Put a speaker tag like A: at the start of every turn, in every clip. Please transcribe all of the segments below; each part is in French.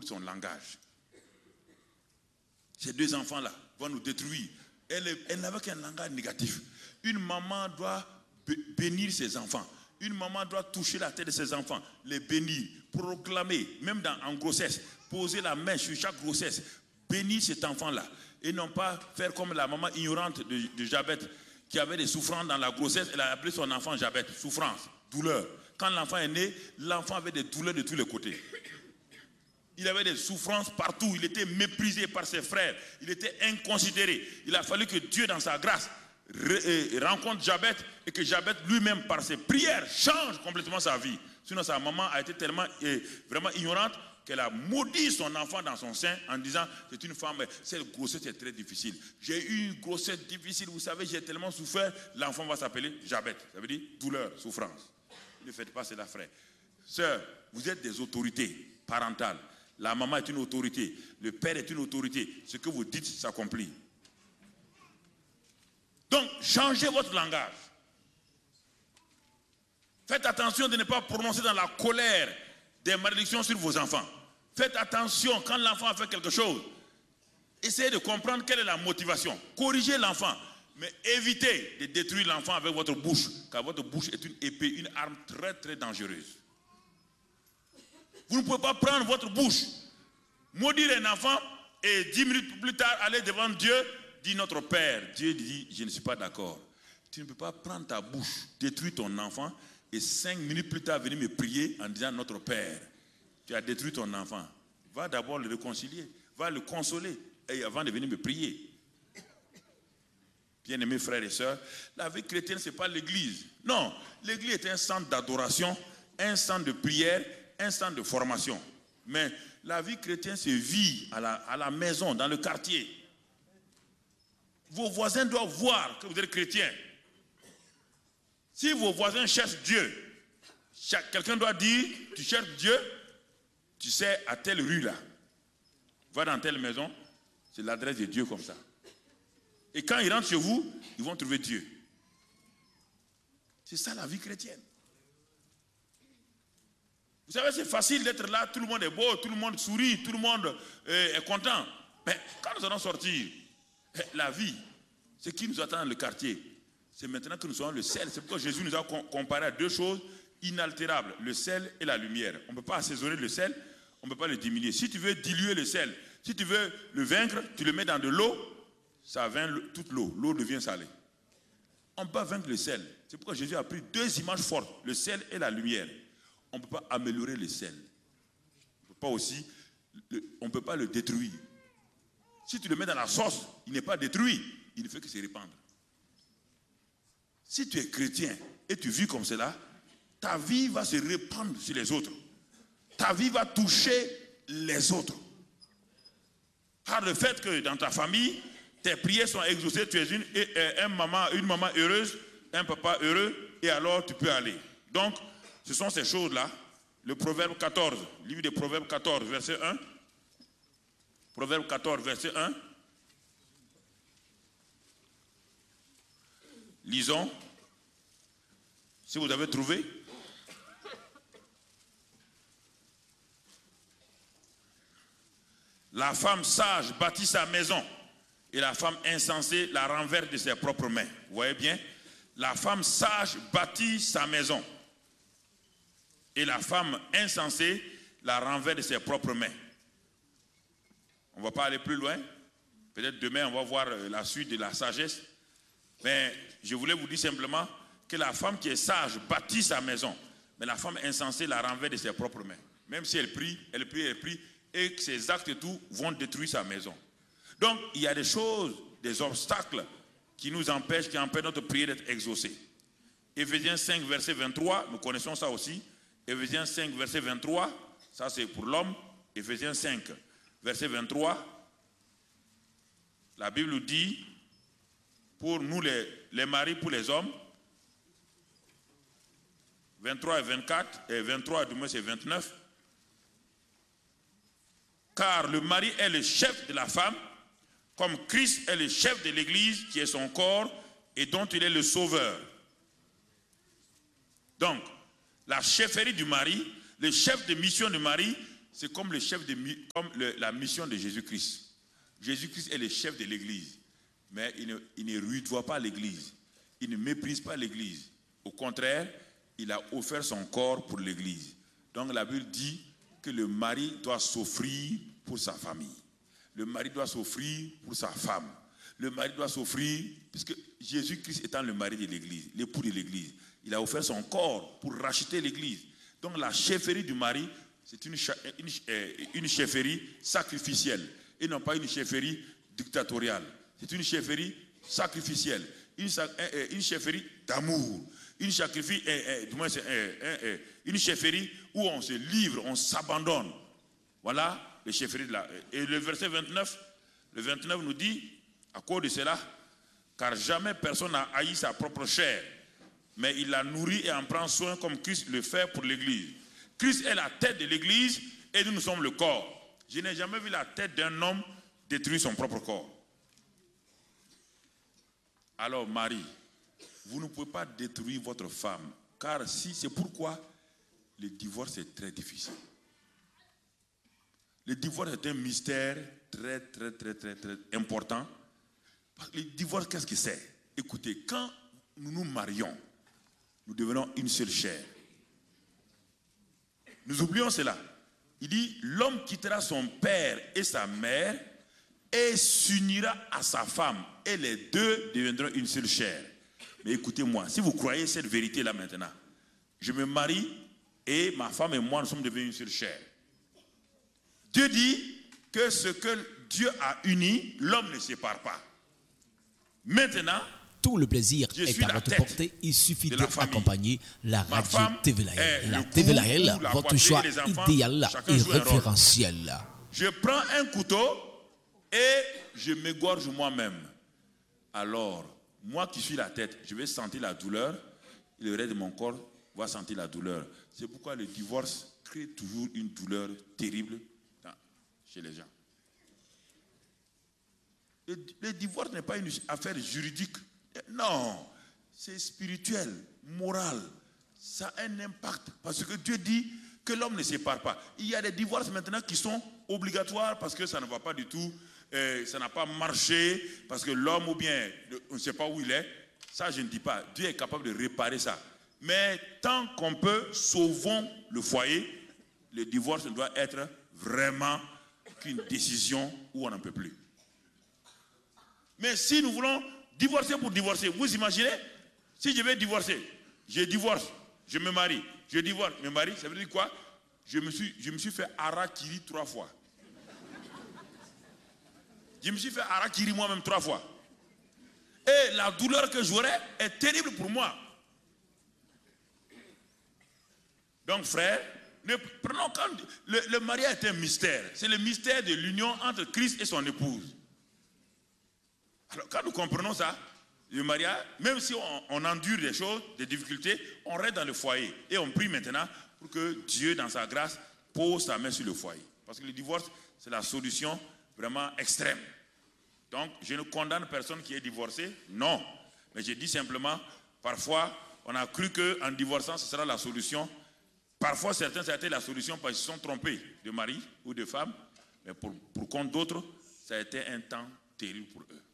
A: de son langage. Ces deux enfants-là vont nous détruire. Elle n'avait qu'un langage négatif. Une maman doit bénir ses enfants. Une maman doit toucher la tête de ses enfants, les bénir, proclamer, même en grossesse, poser la main sur chaque grossesse, bénir cet enfant-là. Et non pas faire comme la maman ignorante de Jabet, qui avait des souffrances dans la grossesse. Elle a appelé son enfant Jabet, souffrance, douleur. Quand l'enfant est né, l'enfant avait des douleurs de tous les côtés. Il avait des souffrances partout. Il était méprisé par ses frères. Il était inconsidéré. Il a fallu que Dieu, dans sa grâce, rencontre Jabet et que Jabet lui-même, par ses prières, change complètement sa vie. Sinon, sa maman a été tellement vraiment ignorante qu'elle a maudit son enfant dans son sein en disant c'est une femme, cette grossesse est très difficile. J'ai eu une grossesse difficile, vous savez, j'ai tellement souffert. L'enfant va s'appeler Jabet. Ça veut dire douleur, souffrance. Ne faites pas cela, frère. Sœur, vous êtes des autorités parentales. La maman est une autorité, le père est une autorité. Ce que vous dites s'accomplit. Donc, changez votre langage. Faites attention de ne pas prononcer dans la colère des malédictions sur vos enfants. Faites attention quand l'enfant a fait quelque chose. Essayez de comprendre quelle est la motivation. Corrigez l'enfant, mais évitez de détruire l'enfant avec votre bouche, car votre bouche est une épée, une arme très très dangereuse. Vous ne pouvez pas prendre votre bouche, maudire un enfant et 10 minutes plus tard aller devant Dieu, dire notre Père. Dieu dit, je ne suis pas d'accord. Tu ne peux pas prendre ta bouche, détruire ton enfant et 5 minutes plus tard venir me prier en disant notre Père. Tu as détruit ton enfant. Va d'abord le réconcilier, va le consoler et avant de venir me prier. Bien-aimés frères et sœurs, la vie chrétienne, ce n'est pas l'église. Non, l'église est un centre d'adoration, un centre de prière, un centre de formation. Mais la vie chrétienne se vit à la maison, dans le quartier. Vos voisins doivent voir que vous êtes chrétien. Si vos voisins cherchent Dieu, quelqu'un doit dire, tu cherches Dieu, tu sais, à telle rue là, va dans telle maison, c'est l'adresse de Dieu comme ça. Et quand ils rentrent chez vous, ils vont trouver Dieu. C'est ça la vie chrétienne. Vous savez, c'est facile d'être là, tout le monde est beau, tout le monde sourit, tout le monde est content. Mais quand nous allons sortir, la vie, ce qui nous attend dans le quartier, c'est maintenant que nous sommes le sel. C'est pourquoi Jésus nous a comparé à deux choses inaltérables, le sel et la lumière. On ne peut pas assaisonner le sel, on ne peut pas le diminuer. Si tu veux diluer le sel, si tu veux le vaincre, tu le mets dans de l'eau, ça vainc toute l'eau. L'eau devient salée. On ne peut pas vaincre le sel. C'est pourquoi Jésus a pris deux images fortes, le sel et la lumière. On ne peut pas améliorer le sel. On ne peut pas le détruire. Si tu le mets dans la sauce, il n'est pas détruit, il ne fait que se répandre. Si tu es chrétien et tu vis comme cela, ta vie va se répandre sur les autres. Ta vie va toucher les autres. Par le fait que dans ta famille, tes prières sont exaucées, tu es une maman heureuse, un papa heureux, et alors tu peux aller. Donc, ce sont ces choses-là. Le Proverbe 14, livre de Proverbe 14, verset 1. Proverbe 14, verset 1. Lisons. Si vous avez trouvé. La femme sage bâtit sa maison et la femme insensée la renverse de ses propres mains. Vous voyez bien? La femme sage bâtit sa maison et la femme insensée la renverse de ses propres mains. On ne va pas aller plus loin. Peut-être demain, on va voir la suite de la sagesse. Mais je voulais vous dire simplement que la femme qui est sage bâtit sa maison, mais la femme insensée la renverse de ses propres mains. Même si elle prie, et que ses actes et tout vont détruire sa maison. Donc, il y a des choses, des obstacles qui nous empêchent, qui empêchent notre prière d'être exaucée. Éphésiens 5, verset 23, nous connaissons ça aussi. Éphésiens 5, verset 23, ça c'est pour l'homme. Éphésiens 5, verset 23, la Bible nous dit, pour nous les maris, pour les hommes, 23 et 24, et 23 du moins c'est 29, car le mari est le chef de la femme, comme Christ est le chef de l'Église, qui est son corps, et dont il est le sauveur. Donc, la chefferie du mari, le chef de mission du mari, c'est comme la mission de Jésus-Christ. Jésus-Christ est le chef de l'Église, mais il ne rudoie pas l'Église. Il ne méprise pas l'Église. Au contraire, il a offert son corps pour l'Église. Donc la Bible dit que le mari doit s'offrir pour sa famille. Le mari doit s'offrir pour sa femme. Le mari doit s'offrir, puisque Jésus-Christ étant le mari de l'Église, l'époux de l'Église, il a offert son corps pour racheter l'Église. Donc la chefferie du mari, c'est une chefferie sacrificielle et non pas une chefferie dictatoriale. C'est une chefferie sacrificielle, une chefferie d'amour, une chefferie où on se livre, on s'abandonne. Voilà les chefferies de la... Et le verset 29 nous dit, à cause de cela, car jamais personne n'a haï sa propre chair, mais il la nourrit et en prend soin comme Christ le fait pour l'Église. Christ est la tête de l'Église et nous sommes le corps. Je n'ai jamais vu la tête d'un homme détruire son propre corps. Alors, Marie, vous ne pouvez pas détruire votre femme, car si c'est pourquoi le divorce est très difficile. Le divorce est un mystère très important. Le divorce, qu'est-ce que c'est? Écoutez, quand nous nous marions, nous devenons une seule chair. Nous oublions cela. Il dit, l'homme quittera son père et sa mère et s'unira à sa femme. Et les deux deviendront une seule chair. Mais écoutez-moi, si vous croyez cette vérité-là maintenant, je me marie et ma femme et moi, nous sommes devenus une seule chair. Dieu dit que ce que Dieu a uni, l'homme ne sépare pas. Maintenant,
B: tout le plaisir est à votre portée. Il suffit d'accompagner la radio TVLAL. La TVLAL, votre choix idéal et référentiel.
A: Je prends un couteau et je m'égorge moi-même. Alors, moi qui suis la tête, je vais sentir la douleur. Et le reste de mon corps va sentir la douleur. C'est pourquoi le divorce crée toujours une douleur terrible chez les gens. Le divorce n'est pas une affaire juridique. Non, c'est spirituel, moral. Ça a un impact. Parce que Dieu dit que l'homme ne sépare pas. Il y a des divorces maintenant qui sont obligatoires parce que ça ne va pas du tout. Ça n'a pas marché parce que l'homme ou bien on ne sait pas où il est. Ça, je ne dis pas. Dieu est capable de réparer ça. Mais tant qu'on peut, sauvons le foyer. Le divorce doit être vraiment qu'une décision où on n'en peut plus. Mais si nous voulons divorcer pour divorcer, vous imaginez, si je vais divorcer, je divorce, je me marie, je divorce, je me marie, ça veut dire quoi? Je me suis fait harakiri 3 fois. Je me suis fait harakiri moi-même 3 fois. Et la douleur que j'aurai est terrible pour moi. Donc frère, prenons compte, le mariage est un mystère. C'est le mystère de l'union entre Christ et son épouse. Alors quand nous comprenons ça, le mariage, même si on endure des choses, des difficultés, on reste dans le foyer. Et on prie maintenant pour que Dieu, dans sa grâce, pose sa main sur le foyer. Parce que le divorce, c'est la solution vraiment extrême. Donc, je ne condamne personne qui est divorcé, non. Mais je dis simplement, parfois, on a cru qu'en divorçant, ce sera la solution. Parfois, certains, ça a été la solution parce qu'ils se sont trompés de mari ou de femme. Mais pour compte d'autres, ça a été un temps terrible pour eux.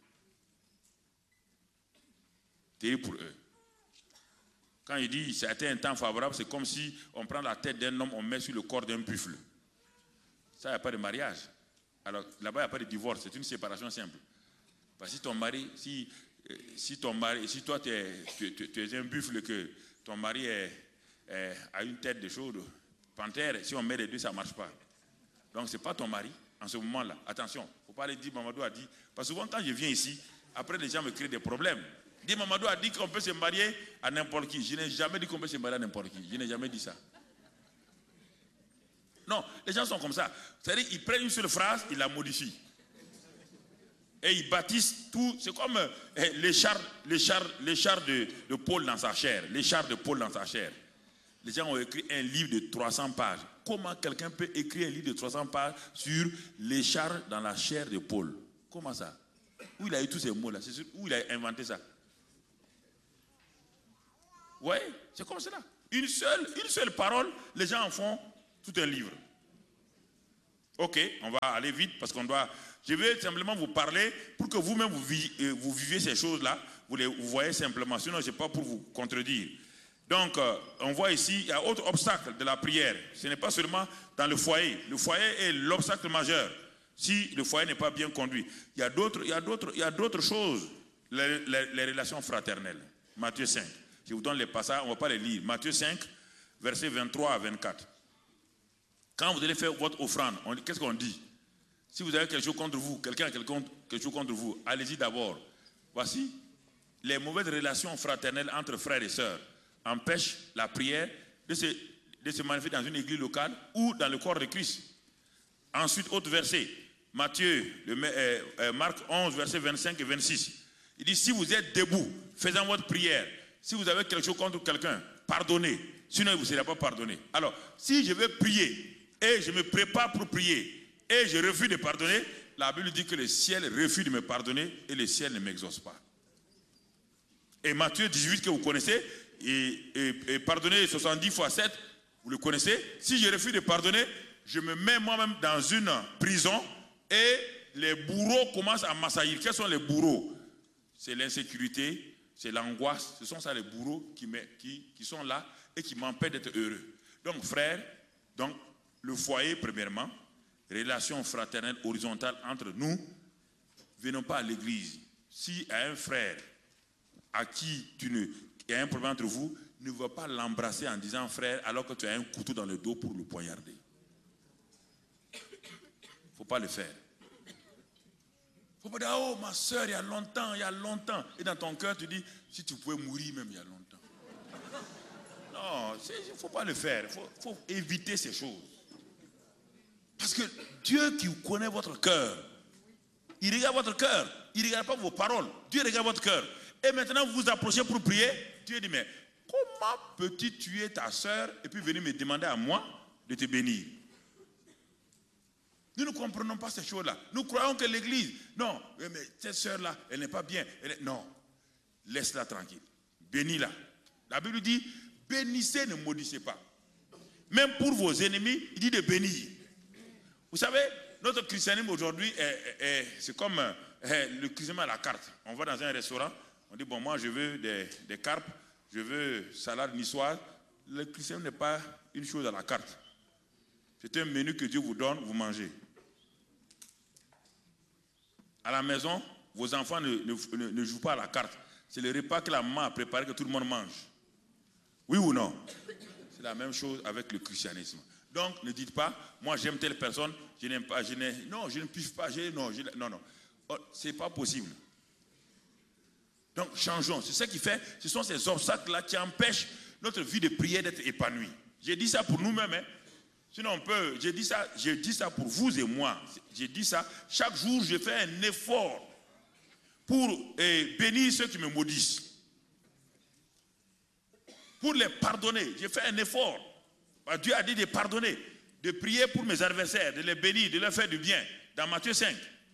A: Terrible pour eux. Quand il dit ça a été un temps favorable, c'est comme si on prend la tête d'un homme, on met sur le corps d'un buffle. Ça, il n'y a pas de mariage. Alors là-bas, il n'y a pas de divorce, c'est une séparation simple. Parce que si toi tu es un buffle, que ton mari a une tête de chaude, panthère, si on met les deux, ça ne marche pas. Donc ce n'est pas ton mari en ce moment-là. Attention, il ne faut pas aller dire, Mamadou a dit. Parce que souvent quand je viens ici, après les gens me créent des problèmes. Dit Mamadou a dit qu'on peut se marier à n'importe qui. Je n'ai jamais dit qu'on peut se marier à n'importe qui. Je n'ai jamais dit ça. Non, les gens sont comme ça. C'est-à-dire qu'ils prennent une seule phrase, ils la modifient. Et ils bâtissent tout. C'est comme les chars de Paul dans sa chair. Les chars de Paul dans sa chair. Les gens ont écrit un livre de 300 pages. Comment quelqu'un peut écrire un livre de 300 pages sur les chars dans la chair de Paul? Comment ça? Où il a eu tous ces mots-là? Où il a inventé ça? Oui, c'est comme cela. Une seule parole, les gens en font tout un livre. Ok, on va aller vite parce qu'on doit... Je vais simplement vous parler pour que vous-même vous viviez ces choses-là. Vous voyez simplement, sinon je n'ai pas pour vous contredire. Donc, on voit ici, il y a autre obstacle de la prière. Ce n'est pas seulement dans le foyer. Le foyer est l'obstacle majeur. Si le foyer n'est pas bien conduit. Il y a d'autres choses. Les relations fraternelles. Matthieu 5. Je vous donne les passages, on ne va pas les lire. Matthieu 5, versets 23 à 24. Quand vous allez faire votre offrande, qu'est-ce qu'on dit? Si vous avez quelque chose contre vous, quelqu'un a quelque chose contre vous, allez-y d'abord. Voici les mauvaises relations fraternelles entre frères et sœurs empêchent la prière de se manifester dans une église locale ou dans le corps de Christ. Ensuite, autre verset, Marc 11, versets 25 et 26. Il dit, si vous êtes debout, faisant votre prière, si vous avez quelque chose contre quelqu'un, pardonnez, sinon il ne vous sera pas pardonné. Alors, si je veux prier et je me prépare pour prier et je refuse de pardonner, la Bible dit que le ciel refuse de me pardonner et le ciel ne m'exauce pas. Et Matthieu 18 que vous connaissez, et pardonner 70 fois 7, vous le connaissez. Si je refuse de pardonner, je me mets moi-même dans une prison et les bourreaux commencent à m'assaillir. Quels sont les bourreaux? C'est l'insécurité, c'est l'angoisse. Ce sont ça les bourreaux qui sont là et qui m'empêchent d'être heureux. Donc frères, donc le foyer premièrement, relation fraternelle horizontale entre nous, venons pas à l'église. Si y a un frère à qui il y a un problème entre vous, ne va pas l'embrasser en disant frère alors que tu as un couteau dans le dos pour le poignarder. Il ne faut pas le faire. Il ne faut pas dire oh ma soeur il y a longtemps. Et dans ton cœur tu dis si tu pouvais mourir même il y a longtemps. Non, il ne faut pas le faire. Il faut éviter ces choses. Parce que Dieu qui connaît votre cœur, il regarde votre cœur, il ne regarde pas vos paroles. Dieu regarde votre cœur. Et maintenant vous vous approchez pour prier. Dieu dit mais comment peux-tu tuer ta soeur et puis venir me demander à moi de te bénir? Nous ne comprenons pas ces choses-là. Nous croyons que l'église, non, mais cette soeur-là, elle n'est pas bien. Non, laisse-la tranquille. Bénis-la. La Bible dit, bénissez, ne maudissez pas. Même pour vos ennemis, il dit de bénir. Vous savez, notre christianisme aujourd'hui, c'est comme le christianisme à la carte. On va dans un restaurant, on dit, bon, moi je veux des carpes, je veux salade niçoise. Le christianisme n'est pas une chose à la carte. C'est un menu que Dieu vous donne, vous mangez. À la maison, vos enfants ne jouent pas à la carte. C'est le repas que la maman a préparé que tout le monde mange. Oui ou non? C'est la même chose avec le christianisme. Donc, ne dites pas, moi j'aime telle personne, je n'aime pas, non, je ne piffe pas, non. Oh, c'est pas possible. Donc, changeons. C'est ce qui fait, ce sont ces obstacles-là qui empêchent notre vie de prière d'être épanouie. J'ai dit ça pour nous-mêmes, hein. Sinon on peut, j'ai dit ça pour vous et moi. J'ai dit ça, chaque jour je fais un effort pour bénir ceux qui me maudissent. Pour les pardonner, j'ai fait un effort. Dieu a dit de pardonner, de prier pour mes adversaires, de les bénir, de leur faire du bien. Dans Matthieu 5.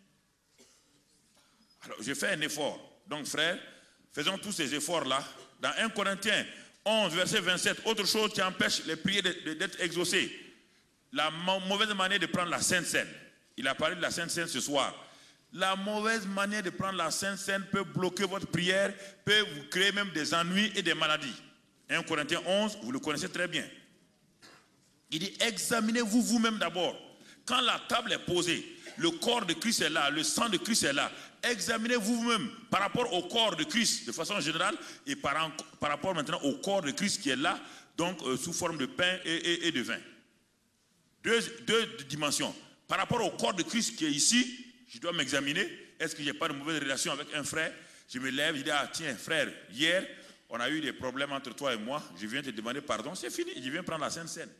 A: Alors j'ai fait un effort. Donc frères, faisons tous ces efforts-là. Dans 1 Corinthiens 11, verset 27, autre chose qui empêche les prières d'être exaucées. La mauvaise manière de prendre la Sainte Seine. Il a parlé de la Sainte Seine ce soir. La mauvaise manière de prendre la Sainte Seine peut bloquer votre prière, peut vous créer même des ennuis et des maladies. 1 Corinthiens 11, vous le connaissez très bien. Il dit, examinez-vous vous-même d'abord. Quand la table est posée, le corps de Christ est là, le sang de Christ est là. Examinez-vous vous-même par rapport au corps de Christ de façon générale et par rapport maintenant au corps de Christ qui est là, donc sous forme de pain et de vin. Deux dimensions. Par rapport au corps de Christ qui est ici, je dois m'examiner. Est-ce que je n'ai pas de mauvaise relation avec un frère? Je me lève, je dis, ah tiens frère, hier, on a eu des problèmes entre toi et moi. Je viens te demander pardon, c'est fini. Je viens prendre la Sainte Seine.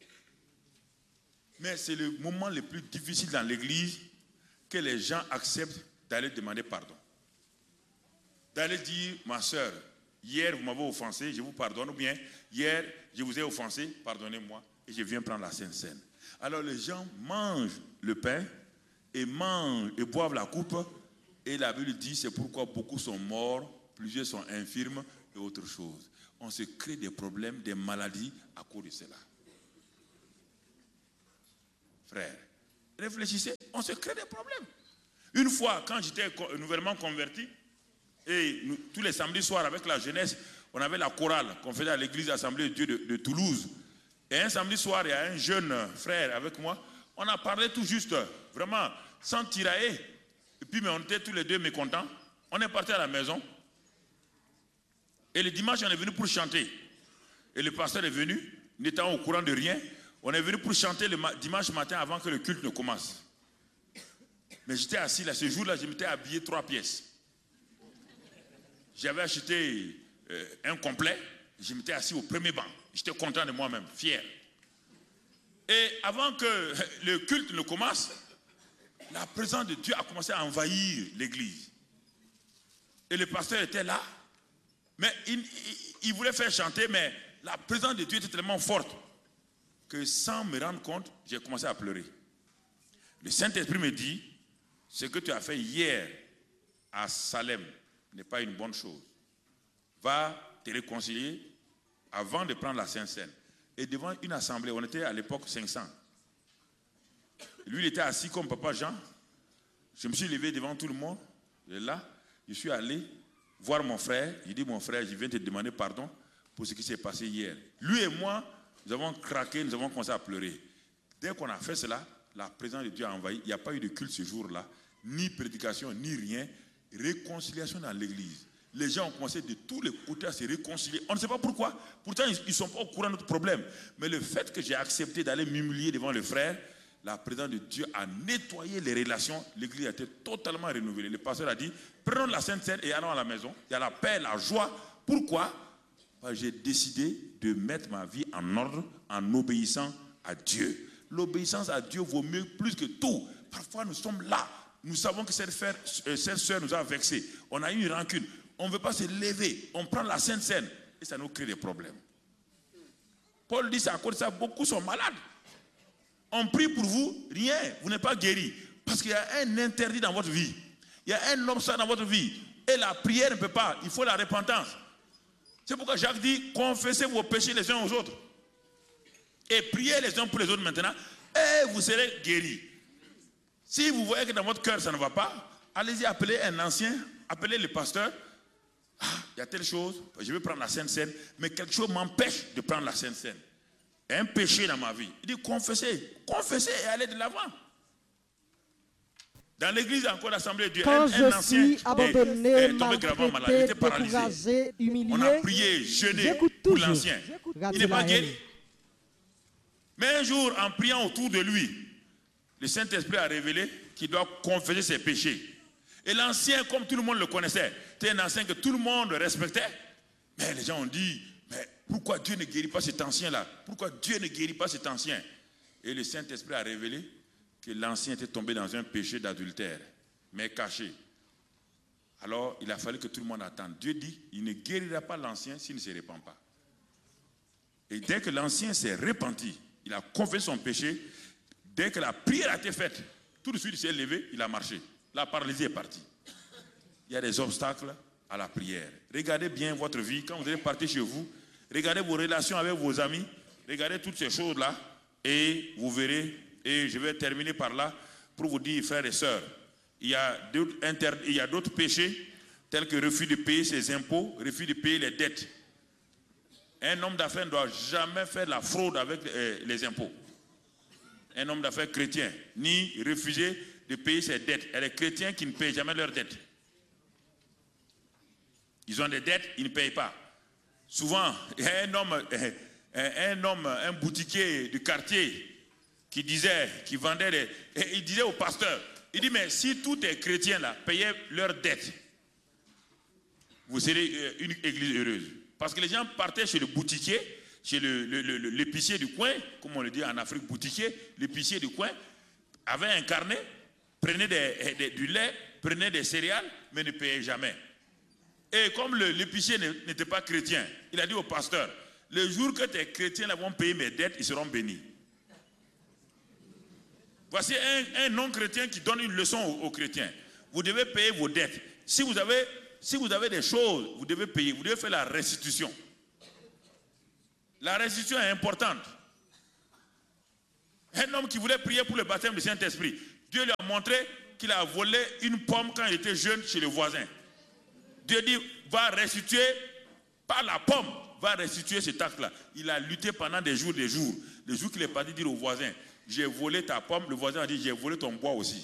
A: Mais c'est le moment le plus difficile dans l'église que les gens acceptent d'aller demander pardon. D'aller dire, ma soeur, hier vous m'avez offensé, je vous pardonne. Ou bien, hier je vous ai offensé, pardonnez-moi. Et je viens prendre la Sainte Seine. Alors les gens mangent le pain et boivent la coupe. Et la Bible dit, c'est pourquoi beaucoup sont morts, plusieurs sont infirmes et autre chose. On se crée des problèmes, des maladies à cause de cela. Frères, réfléchissez, on se crée des problèmes. Une fois, quand j'étais nouvellement converti, et tous les samedis soirs avec la jeunesse, on avait la chorale qu'on faisait à l'église Assemblée de Dieu de Toulouse. Et un samedi soir, il y a un jeune frère avec moi. On a parlé tout juste, vraiment, sans tirailler. Et puis, mais on était tous les deux mécontents. On est parti à la maison. Et le dimanche, on est venu pour chanter. Et le pasteur est venu, n'étant au courant de rien. On est venu pour chanter le dimanche matin avant que le culte ne commence. Mais j'étais assis là, ce jour-là, je m'étais habillé 3 pièces. J'avais acheté un complet, je m'étais assis au premier banc. J'étais content de moi-même, fier. Et avant que le culte ne commence, la présence de Dieu a commencé à envahir l'église. Et le pasteur était là, mais il voulait faire chanter, mais la présence de Dieu était tellement forte que sans me rendre compte, j'ai commencé à pleurer. Le Saint-Esprit me dit, ce que tu as fait hier à Salem n'est pas une bonne chose. Va te réconcilier avant de prendre la Sainte Seine. Et devant une assemblée, on était à l'époque 500. Lui, il était assis comme Papa Jean. Je me suis levé devant tout le monde. Et là, je suis allé voir mon frère. Il dit, mon frère, je viens te demander pardon pour ce qui s'est passé hier. Lui et moi, nous avons craqué, nous avons commencé à pleurer. Dès qu'on a fait cela, la présence de Dieu a envahi. Il n'y a pas eu de culte ce jour-là, ni prédication, ni rien. Réconciliation dans l'église. Les gens ont commencé de tous les côtés à se réconcilier. On ne sait pas pourquoi. Pourtant, ils ne sont pas au courant de notre problème. Mais le fait que j'ai accepté d'aller m'humilier devant le frère, la présence de Dieu a nettoyé les relations. L'église a été totalement renouvelée. Le pasteur a dit, prenons la Sainte Seine et allons à la maison. Il y a la paix, la joie. Pourquoi? Parce que j'ai décidé de mettre ma vie en ordre en obéissant à Dieu. L'obéissance à Dieu vaut mieux plus que tout. Parfois, nous sommes là. Nous savons que cette sœur nous a vexés. On a eu une rancune. On ne veut pas se lever. On prend la Sainte Seine. Et ça nous crée des problèmes. Paul dit, c'est à cause de ça, beaucoup sont malades. On prie pour vous, rien. Vous n'êtes pas guéri. Parce qu'il y a un interdit dans votre vie. Il y a un obstacle dans votre vie. Et la prière ne peut pas. Il faut la repentance. C'est pourquoi Jacques dit, confessez vos péchés les uns aux autres. Et priez les uns pour les autres maintenant. Et vous serez guéris. Si vous voyez que dans votre cœur ça ne va pas, allez-y appeler un ancien, appelez le pasteur. Ah, il y a telle chose, je vais prendre la Sainte Seine, mais quelque chose m'empêche de prendre la Sainte Seine. Il y a un péché dans ma vie. Il dit confessez et allez de l'avant. Dans l'église encore l'Assemblée de Dieu,
C: quand
A: un ancien
C: abandonné,
A: tombé gravement malade, il était paralysé.
C: Humilié,
A: on a prié, jeûné pour l'ancien. Il n'est pas guéri. Mais un jour, en priant autour de lui, le Saint-Esprit a révélé qu'il doit confesser ses péchés. Et l'ancien, comme tout le monde le connaissait, c'était un ancien que tout le monde respectait. Mais les gens ont dit, mais pourquoi Dieu ne guérit pas cet ancien-là? Pourquoi Dieu ne guérit pas cet ancien? Et le Saint-Esprit a révélé que l'ancien était tombé dans un péché d'adultère, mais caché. Alors, il a fallu que tout le monde attende. Dieu dit, il ne guérira pas l'ancien s'il ne se répand pas. Et dès que l'ancien s'est repenti, il a confessé son péché. Dès que la prière a été faite, tout de suite il s'est levé, il a marché. La paralysie est partie. Il y a des obstacles à la prière. Regardez bien votre vie. Quand vous allez partir chez vous, regardez vos relations avec vos amis. Regardez toutes ces choses-là et vous verrez. Et je vais terminer par là pour vous dire, frères et sœurs, il y a d'autres péchés tels que refus de payer ses impôts, refus de payer les dettes. Un homme d'affaires ne doit jamais faire la fraude avec les impôts. Un homme d'affaires chrétien, ni refuser de payer ses dettes. Et les chrétiens qui ne payent jamais leurs dettes. Ils ont des dettes, ils ne payent pas. Souvent, il y a un boutiquier du quartier qui vendait et il disait au pasteur, il dit, mais si tous les chrétiens là payaient leurs dettes, vous serez une église heureuse. Parce que les gens partaient chez le boutiquier, chez l'épicier du coin, comme on le dit en Afrique, boutiquier, l'épicier du coin, avait un carnet, prenait du lait, prenait des céréales, mais ne payait jamais. Et comme l'épicier n'était pas chrétien, il a dit au pasteur, le jour que tes chrétiens vont payer mes dettes, ils seront bénis. Voici un non-chrétien qui donne une leçon aux chrétiens. Vous devez payer vos dettes. Si vous avez des choses, vous devez payer, vous devez faire la restitution. La restitution est importante. Un homme qui voulait prier pour le baptême du Saint-Esprit. Dieu lui a montré qu'il a volé une pomme quand il était jeune chez le voisin. Dieu dit, va restituer, pas la pomme, va restituer cet acte-là. Il a lutté pendant des jours. Les jours qu'il est parti dire au voisin, j'ai volé ta pomme, le voisin a dit, j'ai volé ton bois aussi.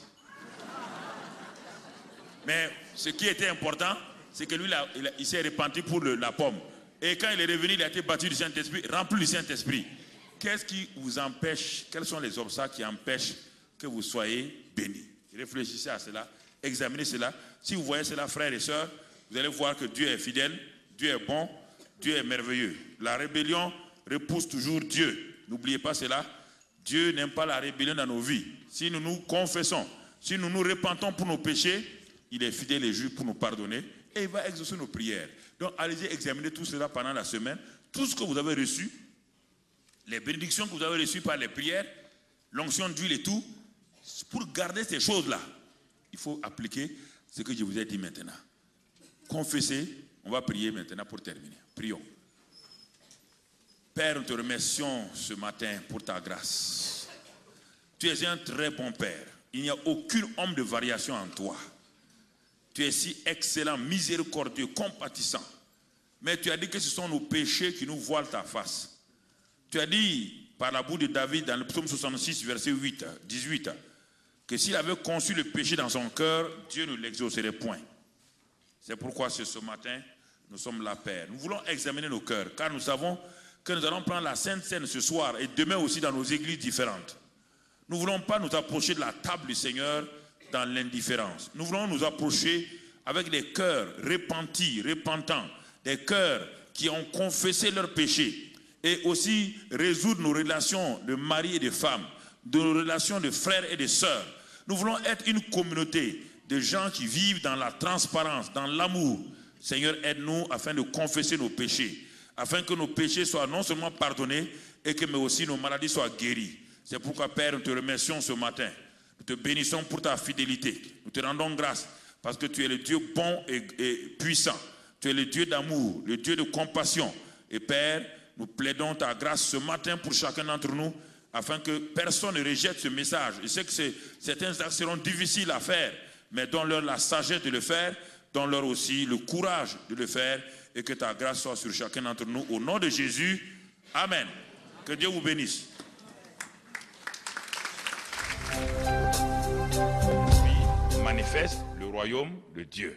A: Mais ce qui était important, c'est que lui, il s'est repenti pour la pomme. Et quand il est revenu, il a été battu du Saint-Esprit, rempli du Saint-Esprit. Qu'est-ce qui vous empêche, quels sont les obstacles qui empêchent que vous soyez bénis? Réfléchissez à cela, examinez cela. Si vous voyez cela, frères et sœurs, vous allez voir que Dieu est fidèle, Dieu est bon, Dieu est merveilleux. La rébellion repousse toujours Dieu. N'oubliez pas cela. Dieu n'aime pas la rébellion dans nos vies. Si nous nous confessons, si nous nous repentons pour nos péchés, il est fidèle et juste pour nous pardonner et il va exaucer nos prières. Donc allez-y examiner tout cela pendant la semaine. Tout ce que vous avez reçu, les bénédictions que vous avez reçues par les prières, l'onction d'huile et tout, pour garder ces choses-là, il faut appliquer ce que je vous ai dit maintenant. Confessez, on va prier maintenant pour terminer. Prions. Père, nous te remercions ce matin pour ta grâce. Tu es un très bon Père. Il n'y a aucune ombre de variation en toi. Tu es si excellent, miséricordieux, compatissant. Mais tu as dit que ce sont nos péchés qui nous voilent ta face. Tu as dit, par la bouche de David, dans le psaume 66, verset 18, que s'il avait conçu le péché dans son cœur, Dieu ne l'exaucerait point. C'est pourquoi ce matin, nous sommes là, Père. Nous voulons examiner nos cœurs, car nous savons que nous allons prendre la Sainte Seine ce soir et demain aussi dans nos églises différentes. Nous ne voulons pas nous approcher de la table du Seigneur dans l'indifférence. Nous voulons nous approcher avec des cœurs repentis, repentants, des cœurs qui ont confessé leurs péchés et aussi résoudre nos relations de mari et de femme, de nos relations de frères et de sœurs. Nous voulons être une communauté de gens qui vivent dans la transparence, dans l'amour. Seigneur, aide-nous afin de confesser nos péchés, afin que nos péchés soient non seulement pardonnés, mais aussi nos maladies soient guéries. C'est pourquoi, Père, nous te remercions ce matin. Nous te bénissons pour ta fidélité. Nous te rendons grâce parce que tu es le Dieu bon et puissant. Tu es le Dieu d'amour, le Dieu de compassion. Et Père, nous plaidons ta grâce ce matin pour chacun d'entre nous, afin que personne ne rejette ce message. Je sais que certains actes seront difficiles à faire, mais donne-leur la sagesse de le faire, donne-leur aussi le courage de le faire, et que ta grâce soit sur chacun d'entre nous. Au nom de Jésus, Amen. Que Dieu vous bénisse. Puis manifeste le royaume de Dieu.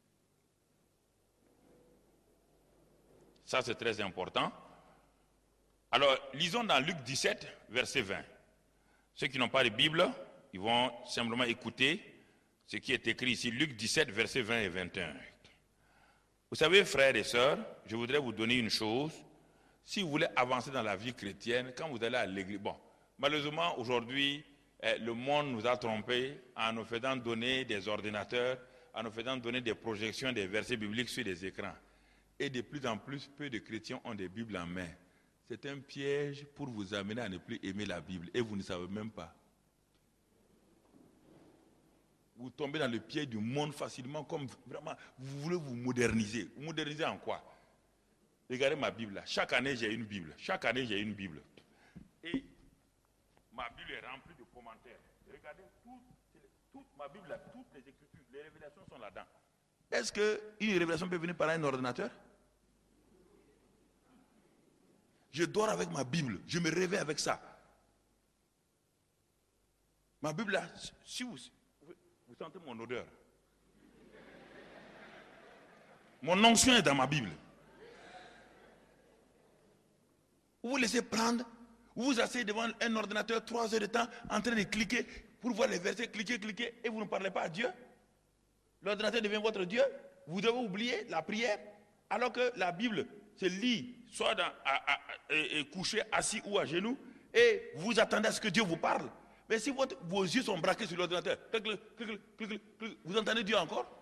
A: Ça, c'est très important. Alors, lisons dans Luc 17, verset 20. Ceux qui n'ont pas de Bible, ils vont simplement écouter ce qui est écrit ici. Luc 17, verset 20 et 21. Vous savez, frères et sœurs, je voudrais vous donner une chose. Si vous voulez avancer dans la vie chrétienne, quand vous allez à l'église... Bon, malheureusement, aujourd'hui, le monde nous a trompés en nous faisant donner des ordinateurs, en nous faisant donner des projections, des versets bibliques sur des écrans. Et de plus en plus, peu de chrétiens ont des Bibles en main. C'est un piège pour vous amener à ne plus aimer la Bible. Et vous ne savez même pas. Vous tombez dans le piège du monde facilement, comme vraiment, vous voulez vous moderniser. Vous moderniser en quoi? Regardez ma Bible là. Chaque année, j'ai une Bible. Chaque année, j'ai une Bible. Et ma Bible est remplie de commentaires. Regardez, toute ma Bible là, toutes les Écritures, les révélations sont là-dedans. Est-ce qu'une révélation peut venir par un ordinateur? Je dors avec ma Bible, je me réveille avec ça. Ma Bible là, si vous sentez mon odeur. Mon onction est dans ma Bible. Vous vous laissez prendre, vous vous asseyez devant un ordinateur 3 heures de temps en train de cliquer pour voir les versets, cliquer, et vous ne parlez pas à Dieu. L'ordinateur devient votre Dieu. Vous devez oublier la prière, alors que la Bible se lit, soit couché, assis ou à genoux, et vous attendez à ce que Dieu vous parle. Mais si vos yeux sont braqués sur l'ordinateur, vous entendez Dieu encore?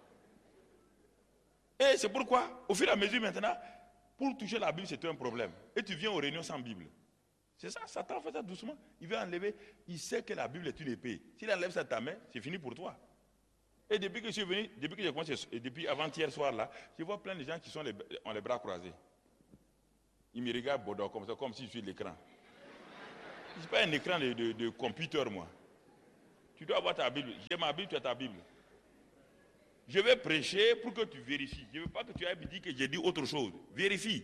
A: Et c'est pourquoi, au fur et à mesure maintenant, pour toucher la Bible, c'est un problème. Et tu viens aux réunions sans Bible. C'est ça, Satan fait ça doucement. Il veut enlever, il sait que la Bible est une épée. S'il enlève ça de ta main, c'est fini pour toi. Et depuis que je suis venu, depuis que j'ai commencé, et depuis avant-hier soir là, je vois plein de gens qui ont les bras croisés. Ils me regardent Bodo comme ça, comme si je suis l'écran. Je ne suis pas un écran de computer, moi. Tu dois avoir ta Bible. J'ai ma Bible, tu as ta Bible. Je vais prêcher pour que tu vérifies. Je ne veux pas que tu ailles me dire que j'ai dit autre chose. Vérifie.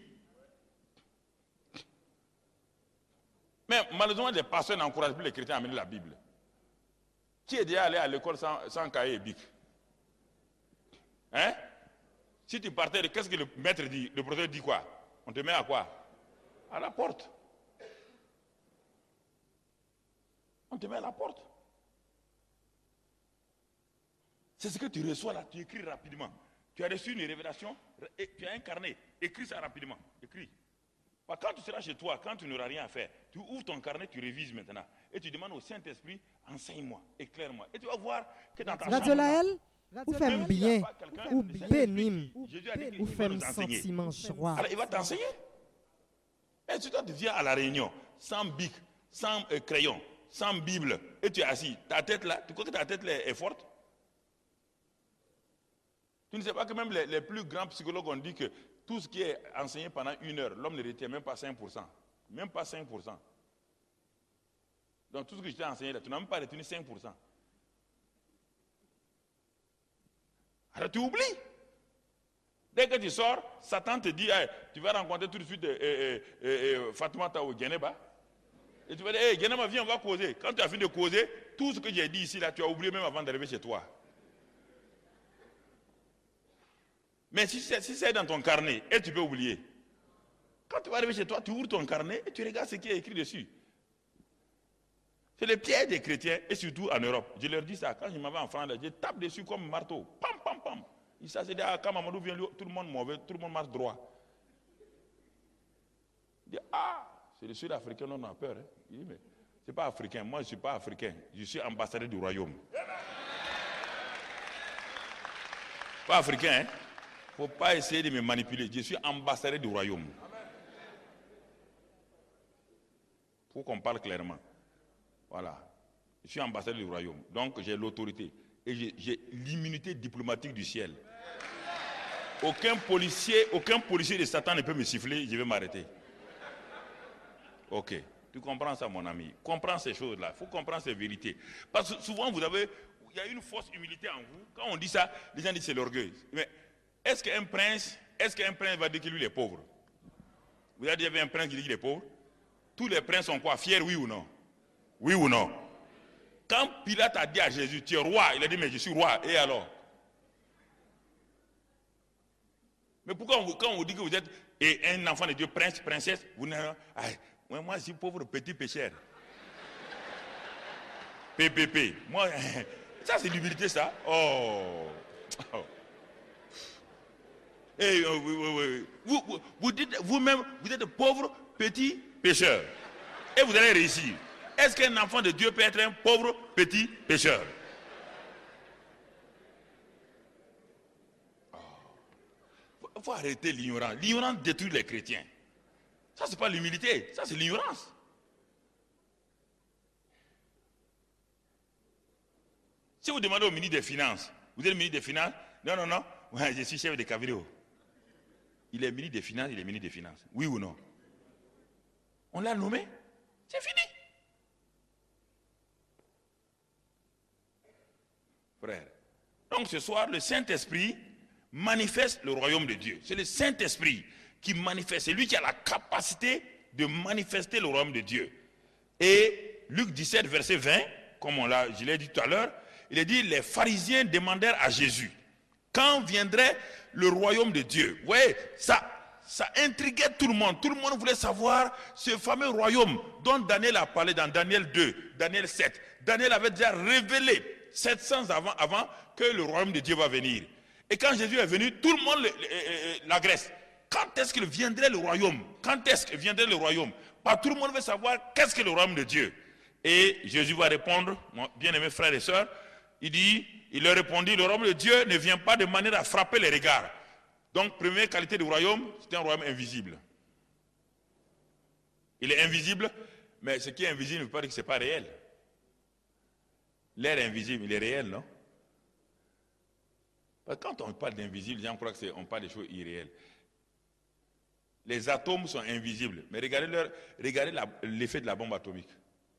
A: Mais malheureusement, les pasteurs n'encouragent plus les chrétiens à amener la Bible. Qui est déjà allé à l'école sans cahier et bic? Hein? Si tu partais, qu'est-ce que le maître dit? Le professeur dit quoi? On te met à quoi? À la porte. On te met à la porte. C'est ce que tu reçois là, tu écris rapidement. Tu as reçu une révélation, et tu as un carnet, écris ça rapidement, écris. Quand tu seras chez toi, quand tu n'auras rien à faire, tu ouvres ton carnet, tu révises maintenant. Et tu demandes au Saint-Esprit, enseigne-moi, éclaire-moi. Et tu vas voir que dans ta chambre...
C: Ou fait bien, ou bénim, ou fait sentiment joie.
A: Alors il va t'enseigner. Et tu viens à la réunion, sans bic, sans crayon, sans Bible, et tu es assis. Ta tête là, tu crois que ta tête là est forte? Tu ne sais pas que même les plus grands psychologues ont dit que tout ce qui est enseigné pendant 1 heure, l'homme ne retient même pas 5%. Même pas 5%. Donc tout ce que je t'ai enseigné là, tu n'as même pas retenu 5%. Alors tu oublies. Dès que tu sors, Satan te dit, hey, tu vas rencontrer tout de suite Fatoumata au Geneba. Et tu vas dire, hey, Geneba, viens, on va causer. Quand tu as fini de causer, tout ce que j'ai dit ici, là, tu as oublié même avant d'arriver chez toi. Mais si c'est dans ton carnet, et tu peux oublier. Quand tu vas arriver chez toi, tu ouvres ton carnet et tu regardes ce qui est écrit dessus. C'est le piège des chrétiens, et surtout en Europe. Je leur dis ça, quand je m'en vais en France, je tape dessus comme un marteau. Pam, pam, pam. Ils s'est dit, quand Mamadou vient, tout le monde mauvais, tout le monde marche droit. Il dit, c'est le Sud-Africain dont on a peur. Hein. Il dit, mais c'est pas africain, moi je ne suis pas africain, je suis ambassadeur du royaume. Pas africain, hein. Il ne faut pas essayer de me manipuler. Je suis ambassadeur du royaume. Il faut qu'on parle clairement. Voilà. Je suis ambassadeur du royaume. Donc j'ai l'autorité. Et j'ai l'immunité diplomatique du ciel. Aucun policier de Satan ne peut me siffler, je vais m'arrêter. Ok. Tu comprends ça, mon ami? Comprends ces choses-là. Il faut comprendre ces vérités. Parce que souvent, il y a une fausse humilité en vous. Quand on dit ça, les gens disent c'est l'orgueil. Mais est-ce qu'un prince va dire que lui il est pauvre? Vous avez déjà vu un prince qui dit qu'il est pauvre? Tous les princes sont quoi? Fiers, oui ou non? Oui ou non? Quand Pilate a dit à Jésus, tu es roi, il a dit, mais je suis roi, et alors? Mais pourquoi quand on vous dit que vous êtes un enfant de Dieu, prince, princesse, vous n'avez pas... Moi, je suis pauvre petit pécheur. PPP. Moi, ça c'est l'humilité, ça. Oh. Et, vous dites vous-même, vous êtes pauvre petit pécheur. Et vous allez réussir. Est-ce qu'un enfant de Dieu peut être un pauvre petit pécheur? Il faut arrêter l'ignorance. L'ignorance détruit les chrétiens. Ça, ce n'est pas l'humilité, ça, c'est l'ignorance. Si vous demandez au ministre des Finances, vous êtes le ministre des Finances? Non, non, ouais, je suis chef de cabinet. Il est ministre des Finances, il est ministre des Finances. Oui ou non? On l'a nommé, c'est fini. Frère. Donc ce soir, le Saint-Esprit manifeste le royaume de Dieu. C'est le Saint-Esprit qui manifeste. C'est lui qui a la capacité de manifester le royaume de Dieu. Et Luc 17, verset 20, comme je l'ai dit tout à l'heure, il est dit, les pharisiens demandèrent à Jésus, quand viendrait le royaume de Dieu? Vous voyez, ça intriguait tout le monde. Tout le monde voulait savoir ce fameux royaume dont Daniel a parlé dans Daniel 2, Daniel 7. Daniel avait déjà révélé 700 avant que le royaume de Dieu va venir. Et quand Jésus est venu, tout le monde l'agresse. Quand est-ce qu'il viendrait le royaume? Quand est-ce que viendrait le royaume? Tout le monde veut savoir qu'est-ce que le royaume de Dieu. Et Jésus va répondre, bien-aimés frères et sœurs, il leur répondit, le royaume de Dieu ne vient pas de manière à frapper les regards. Donc, première qualité du royaume, c'est un royaume invisible. Il est invisible, mais ce qui est invisible ne veut pas dire que ce n'est pas réel. L'air invisible, il est réel, non? Parce que quand on parle d'invisible, les gens croient qu'on parle des choses irréelles. Les atomes sont invisibles, mais regardez l'effet de la bombe atomique.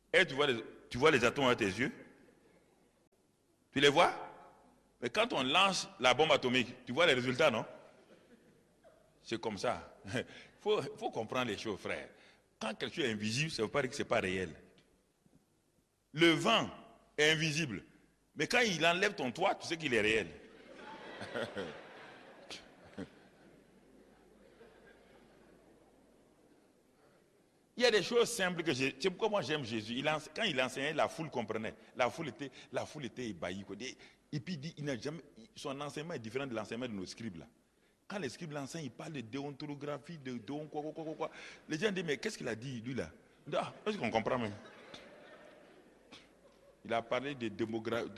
A: Et tu vois les atomes à tes yeux? Tu les vois? Mais quand on lance la bombe atomique, tu vois les résultats, non? C'est comme ça. Il faut comprendre les choses, frère. Quand quelque chose est invisible, ça ne veut pas dire que ce n'est pas réel. Le vent est invisible. Mais quand il enlève ton toit, tu sais qu'il est réel. Il y a des choses simples que j'ai. C'est pourquoi moi j'aime Jésus. Quand il enseignait, la foule comprenait. La foule était ébahie. Et puis son enseignement est différent de l'enseignement de nos scribes là. Quand les scribes l'enseignent, ils parlent de déontologie, de don, quoi. Les gens disent, mais qu'est-ce qu'il a dit, lui là? Est-ce qu'on comprend même? Il a parlé de démographie,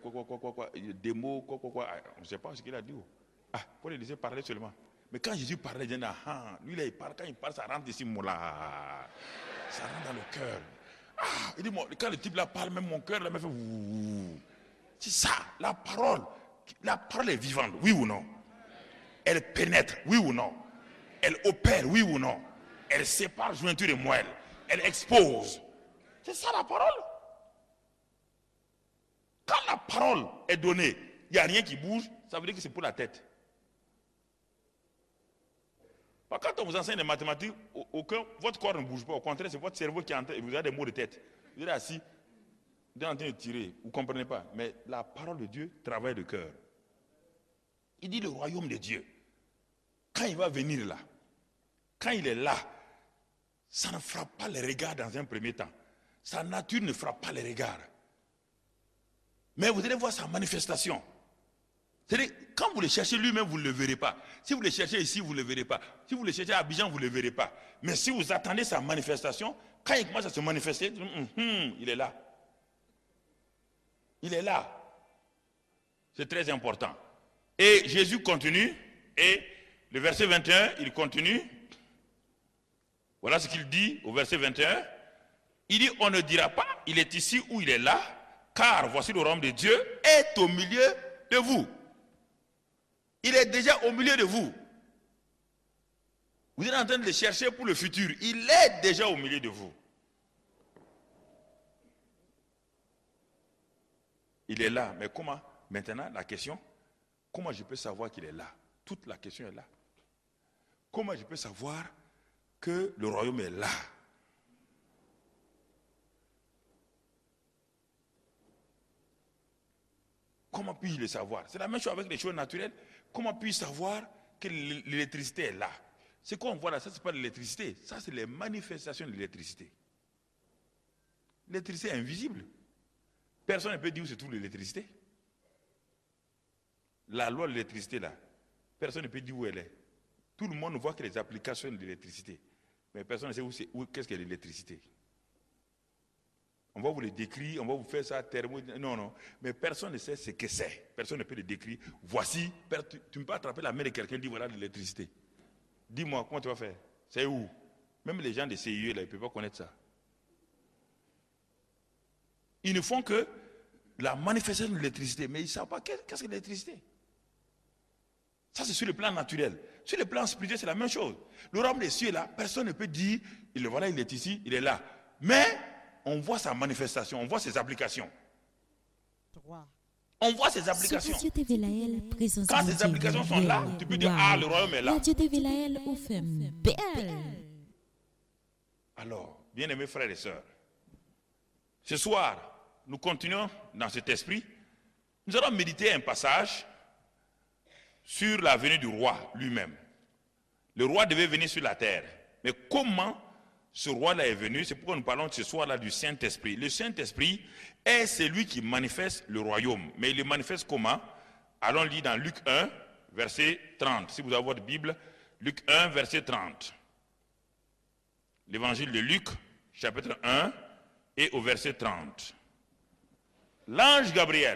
A: on ne sait pas ce qu'il a dit. Pour les laisser parler seulement. Mais quand Jésus parlait, il dit, lui là, quand il parle, ça rentre ici, là. Ça rentre dans le cœur. Il dit, quand le type là parle, même mon cœur, là, me fait, c'est ça, la parole est vivante, oui ou non? Elle pénètre, oui ou non? Elle opère, oui ou non? Elle sépare jointure et moelle. Elle expose. C'est ça la parole. Quand la parole est donnée, il n'y a rien qui bouge, ça veut dire que c'est pour la tête. Quand on vous enseigne les mathématiques, votre corps ne bouge pas. Au contraire, c'est votre cerveau qui est en train, vous avez des mots de tête. Vous êtes assis, vous êtes en train de tirer, vous ne comprenez pas. Mais la parole de Dieu travaille le cœur. Il dit le royaume de Dieu. Quand il va venir là, quand il est là, ça ne frappe pas les regards dans un premier temps. Sa nature ne frappe pas les regards. Mais vous allez voir sa manifestation. C'est-à-dire, quand vous le cherchez lui-même, vous ne le verrez pas. Si vous le cherchez ici, vous ne le verrez pas. Si vous le cherchez à Abidjan, vous ne le verrez pas. Mais si vous attendez sa manifestation, quand il commence à se manifester, il est là. Il est là. C'est très important. Et Jésus continue, et le verset 21, il continue. Voilà ce qu'il dit au verset 21. Il dit, on ne dira pas, il est ici ou il est là, car voici le royaume de Dieu est au milieu de vous. Il est déjà au milieu de vous. Vous êtes en train de le chercher pour le futur. Il est déjà au milieu de vous. Il est là. Mais comment? Maintenant, la question, comment je peux savoir qu'il est là? Toute la question est là. Comment je peux savoir que le royaume est là? Comment puis-je le savoir? C'est la même chose avec les choses naturelles. Comment puis-je savoir que l'électricité est là? Ce qu'on voit là, ça c'est pas l'électricité. Ça c'est les manifestations de l'électricité. L'électricité est invisible. Personne ne peut dire où se trouve l'électricité. La loi de l'électricité là, personne ne peut dire où elle est. Tout le monde ne voit que les applications de l'électricité. Mais personne ne sait qu'est-ce qu'est l'électricité. On va vous le décrire, on va vous faire ça thermo. Non. Mais personne ne sait ce que c'est. Personne ne peut le décrire. Voici, tu ne peux pas attraper la main de quelqu'un et dire voilà l'électricité. Dis-moi, comment tu vas faire? C'est où? Même les gens de CIE, là, ils ne peuvent pas connaître ça. Ils ne font que la manifestation de l'électricité, mais ils ne savent pas qu'est-ce que l'électricité. Ça, c'est sur le plan naturel. Sur le plan spirituel, c'est la même chose. Le royaume des cieux est là, personne ne peut dire, voilà, il est ici, il est là. Mais on voit sa manifestation, on voit ses applications. On voit ses applications. Quand ces applications sont là, tu peux dire, le royaume est là. Alors, bien-aimés frères et sœurs, ce soir, nous continuons dans cet esprit. Nous allons méditer un passage sur la venue du roi lui-même. Le roi devait venir sur la terre. Mais comment ce roi-là est venu? C'est pourquoi nous parlons ce soir-là du Saint-Esprit. Le Saint-Esprit est celui qui manifeste le royaume. Mais il le manifeste comment? Allons lire dans Luc 1, verset 30. Si vous avez votre Bible, Luc 1, verset 30. L'évangile de Luc, chapitre 1, et au verset 30. L'ange Gabriel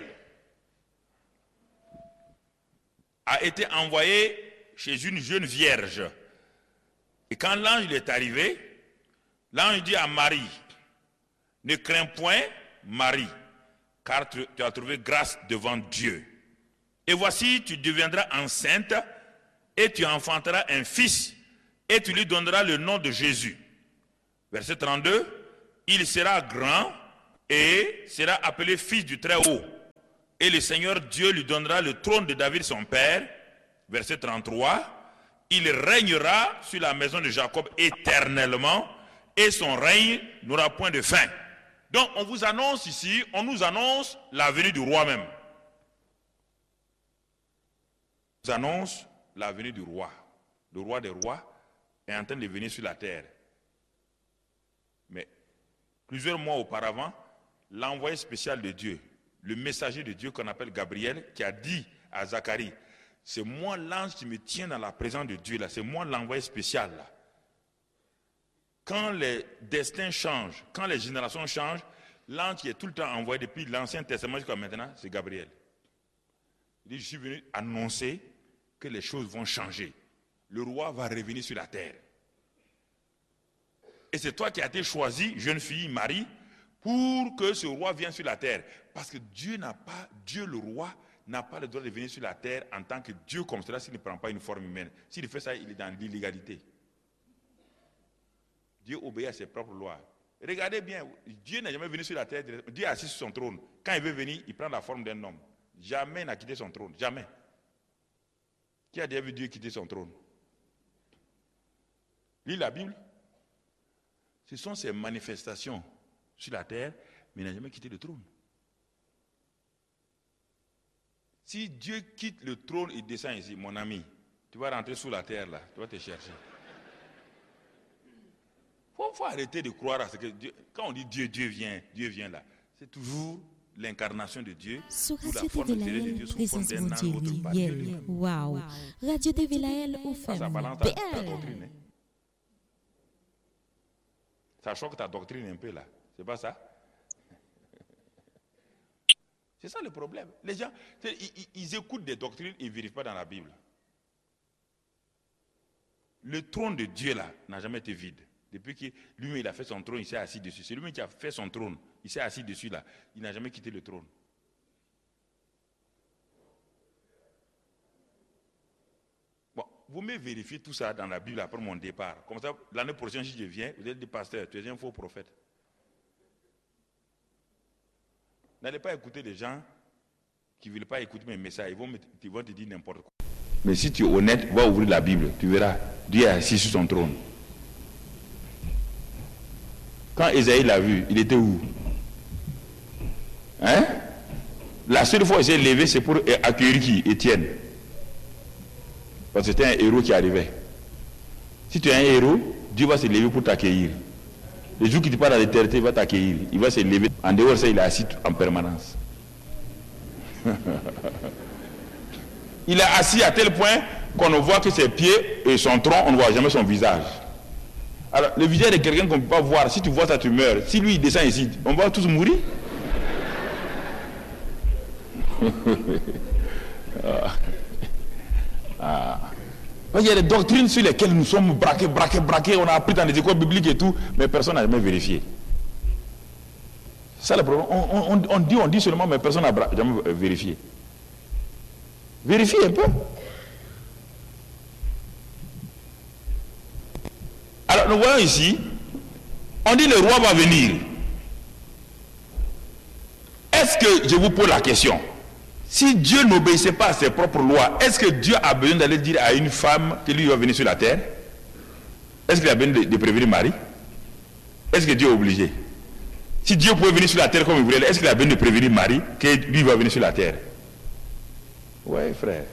A: a été envoyé chez une jeune vierge. Et quand l'ange est arrivé, l'ange dit à Marie, ne crains point, Marie, car tu as trouvé grâce devant Dieu. Et voici, tu deviendras enceinte, et tu enfanteras un fils, et tu lui donneras le nom de Jésus. Verset 32, il sera grand et sera appelé fils du Très-Haut. Et le Seigneur Dieu lui donnera le trône de David son père. Verset 33. Il régnera sur la maison de Jacob éternellement et son règne n'aura point de fin. Donc on vous annonce ici, on nous annonce la venue du roi même. On nous annonce la venue du roi. Le roi des rois est en train de venir sur la terre. Mais plusieurs mois auparavant, l'envoyé spécial de Dieu, le messager de Dieu qu'on appelle Gabriel, qui a dit à Zacharie, c'est moi l'ange qui me tient dans la présence de Dieu là, c'est moi l'envoyé spécial là. Quand les destins changent, quand les générations changent, l'ange qui est tout le temps envoyé depuis l'Ancien Testament jusqu'à maintenant, c'est Gabriel. Il dit, je suis venu annoncer que les choses vont changer. Le roi va revenir sur la terre. Et c'est toi qui as été choisi, jeune fille, Marie, pour que ce roi vienne sur la terre. Parce que Dieu le roi, n'a pas le droit de venir sur la terre en tant que Dieu comme cela s'il ne prend pas une forme humaine. S'il fait ça, il est dans l'illégalité. Dieu obéit à ses propres lois. Regardez bien, Dieu n'est jamais venu sur la terre, Dieu est assis sur son trône. Quand il veut venir, il prend la forme d'un homme. Jamais il n'a quitté son trône, jamais. Qui a déjà vu Dieu quitter son trône? Lis la Bible. Ce sont ses manifestations sur la terre, mais il n'a jamais quitté le trône. Si Dieu quitte le trône et descend ici, mon ami, tu vas rentrer sous la terre là, tu vas te chercher. Il faut arrêter de croire à ce que Dieu, quand on dit Dieu vient là, c'est toujours l'incarnation de Dieu, ou la forme de Dieu sous forme d'un ange ou autre part.
D: Wow. Radio TVLAL ou
A: ça balance ta doctrine. Hein? Ça choque ta doctrine un peu là, c'est pas ça? C'est ça le problème. Les gens, ils écoutent des doctrines et ils ne vérifient pas dans la Bible. Le trône de Dieu là n'a jamais été vide. Depuis que lui-même il a fait son trône, il s'est assis dessus. C'est lui-même qui a fait son trône, il s'est assis dessus là. Il n'a jamais quitté le trône. Bon, vous me vérifiez tout ça dans la Bible après mon départ. Comme ça, l'année prochaine, si je viens, vous êtes des pasteurs, tu es un faux prophète. N'allez pas écouter les gens qui ne veulent pas écouter mes messages. Ils vont te dire n'importe quoi. Mais si tu es honnête, va ouvrir la Bible. Tu verras. Dieu est assis sur son trône. Quand Ésaïe l'a vu, il était où? Hein? La seule fois où il s'est levé, c'est pour accueillir qui? Étienne. Parce que c'était un héros qui arrivait. Si tu es un héros, Dieu va se lever pour t'accueillir. Le jour que tu pars dans l'éternité, il va t'accueillir. Il va se lever. En dehors de ça, il est assis en permanence. Il est assis à tel point qu'on ne voit que ses pieds et son tronc, on ne voit jamais son visage. Alors, le visage de quelqu'un qu'on ne peut pas voir, si tu vois ça, tu meurs. Si lui, il descend ici, on va tous mourir. Il y a des doctrines sur lesquelles nous sommes braqués, on a appris dans les écoles bibliques et tout, mais personne n'a jamais vérifié. C'est ça le problème. On dit seulement, mais personne n'a jamais vérifié. Vérifiez un peu. Alors nous voyons ici, on dit le roi va venir. Est-ce que, je vous pose la question, si Dieu n'obéissait pas à ses propres lois, est-ce que Dieu a besoin d'aller dire à une femme que lui va venir sur la terre? Est-ce qu'il a besoin de prévenir Marie? Est-ce que Dieu est obligé? Si Dieu pouvait venir sur la terre comme il voulait, est-ce qu'il a besoin de prévenir Marie que lui va venir sur la terre? Oui, frère.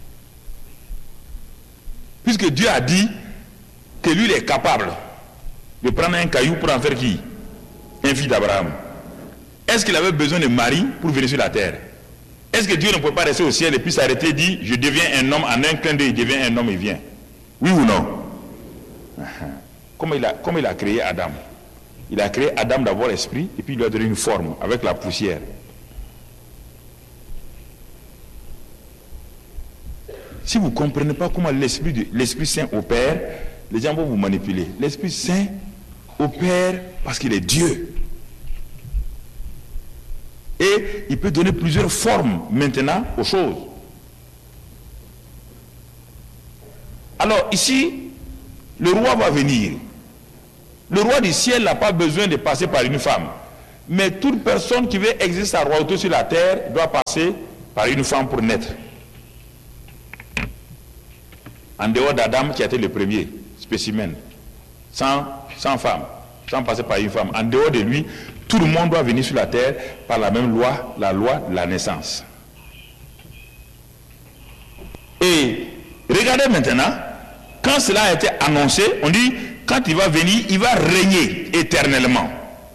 A: Puisque Dieu a dit que lui il est capable de prendre un caillou pour en faire qui? Un fils d'Abraham. Est-ce qu'il avait besoin de Marie pour venir sur la terre? Est-ce que Dieu ne pouvait pas rester au ciel et puis s'arrêter et dire je deviens un homme, en un clin d'œil il devient un homme et vient? Oui ou non? Comme il a créé Adam. Il a créé Adam d'avoir esprit et puis il lui a donné une forme avec la poussière. Si vous ne comprenez pas comment l'Esprit Saint opère, les gens vont vous manipuler. L'Esprit Saint opère parce qu'il est Dieu. Et il peut donner plusieurs formes maintenant aux choses. Alors ici, le roi va venir. Le roi du ciel n'a pas besoin de passer par une femme. Mais toute personne qui veut exercer sa royauté sur la terre doit passer par une femme pour naître. En dehors d'Adam qui a été le premier spécimen, sans femme, sans passer par une femme. En dehors de lui, tout le monde doit venir sur la terre par la même loi, la loi de la naissance. Et regardez maintenant, quand cela a été annoncé, on dit, quand il va venir, il va régner éternellement.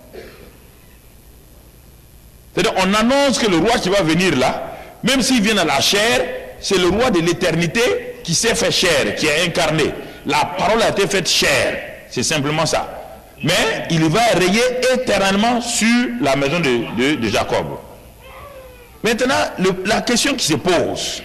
A: C'est-à-dire, on annonce que le roi qui va venir là, même s'il vient dans la chair, c'est le roi de l'éternité qui s'est fait chair, qui est incarné. La parole a été faite chair. C'est simplement ça. Mais il va régner éternellement sur la maison de Jacob. Maintenant, la question qui se pose,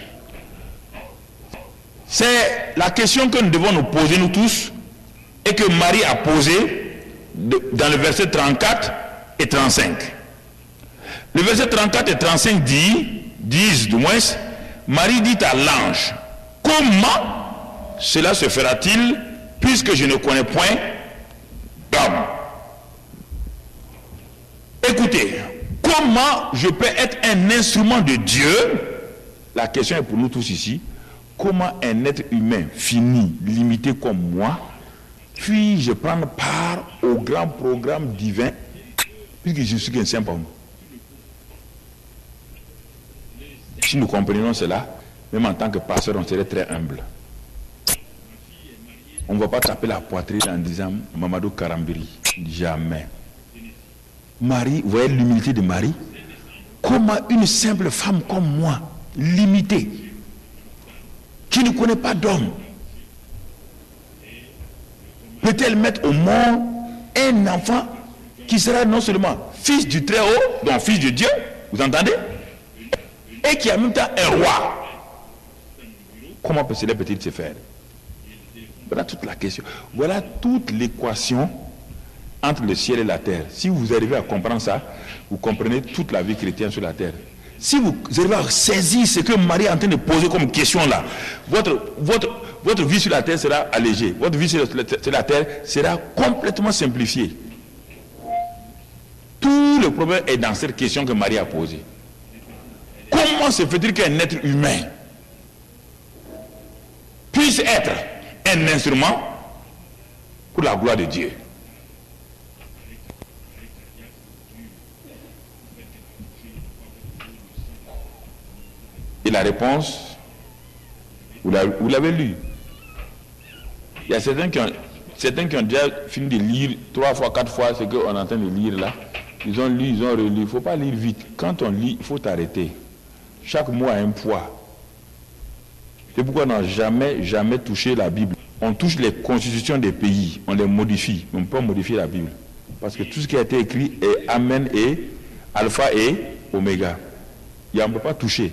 A: c'est la question que nous devons nous poser nous tous et que Marie a posée dans le verset 34 et 35. Le verset 34 et 35 disent du moins, Marie dit à l'ange, comment cela se fera-t-il puisque je ne connais point d'homme? Écoutez, comment je peux être un instrument de Dieu? La question est pour nous tous ici. Comment un être humain fini, limité comme moi, puis-je prendre part au grand programme divin puisque je suis qu'un simple homme? Si nous comprenons cela, même en tant que pasteur, on serait très humble. On ne va pas taper la poitrine en disant Mamadou Karambiri. Jamais. Marie, vous voyez l'humilité de Marie? Comment une simple femme comme moi, limitée, qui ne connaît pas d'homme, peut-elle mettre au monde un enfant qui sera non seulement fils du Très-Haut, donc fils de Dieu, vous entendez, et qui en même temps un roi? Comment peut cela peut-il se faire? Voilà toute la question. Voilà toute l'équation entre le ciel et la terre. Si vous arrivez à comprendre ça, vous comprenez toute la vie chrétienne sur la terre. Si vous arrivez à saisir ce que Marie est en train de poser comme question là, votre vie sur la terre sera allégée. Votre vie sur la terre sera complètement simplifiée. Tout le problème est dans cette question que Marie a posée. Comment se fait-il qu'un être humain puisse être un instrument pour la gloire de Dieu? Et la réponse, vous l'avez lu. Il y a certains qui ont déjà fini de lire 3 fois, 4 fois ce qu'on est en train de lire là. Ils ont lu, ils ont relu. Il ne faut pas lire vite. Quand on lit, il faut arrêter. Chaque mot a un poids. C'est pourquoi on n'a jamais touché la Bible. On touche les constitutions des pays, on les modifie. On ne peut pas modifier la Bible. Parce que tout ce qui a été écrit est Amen et Alpha et Oméga. Et on ne peut pas toucher.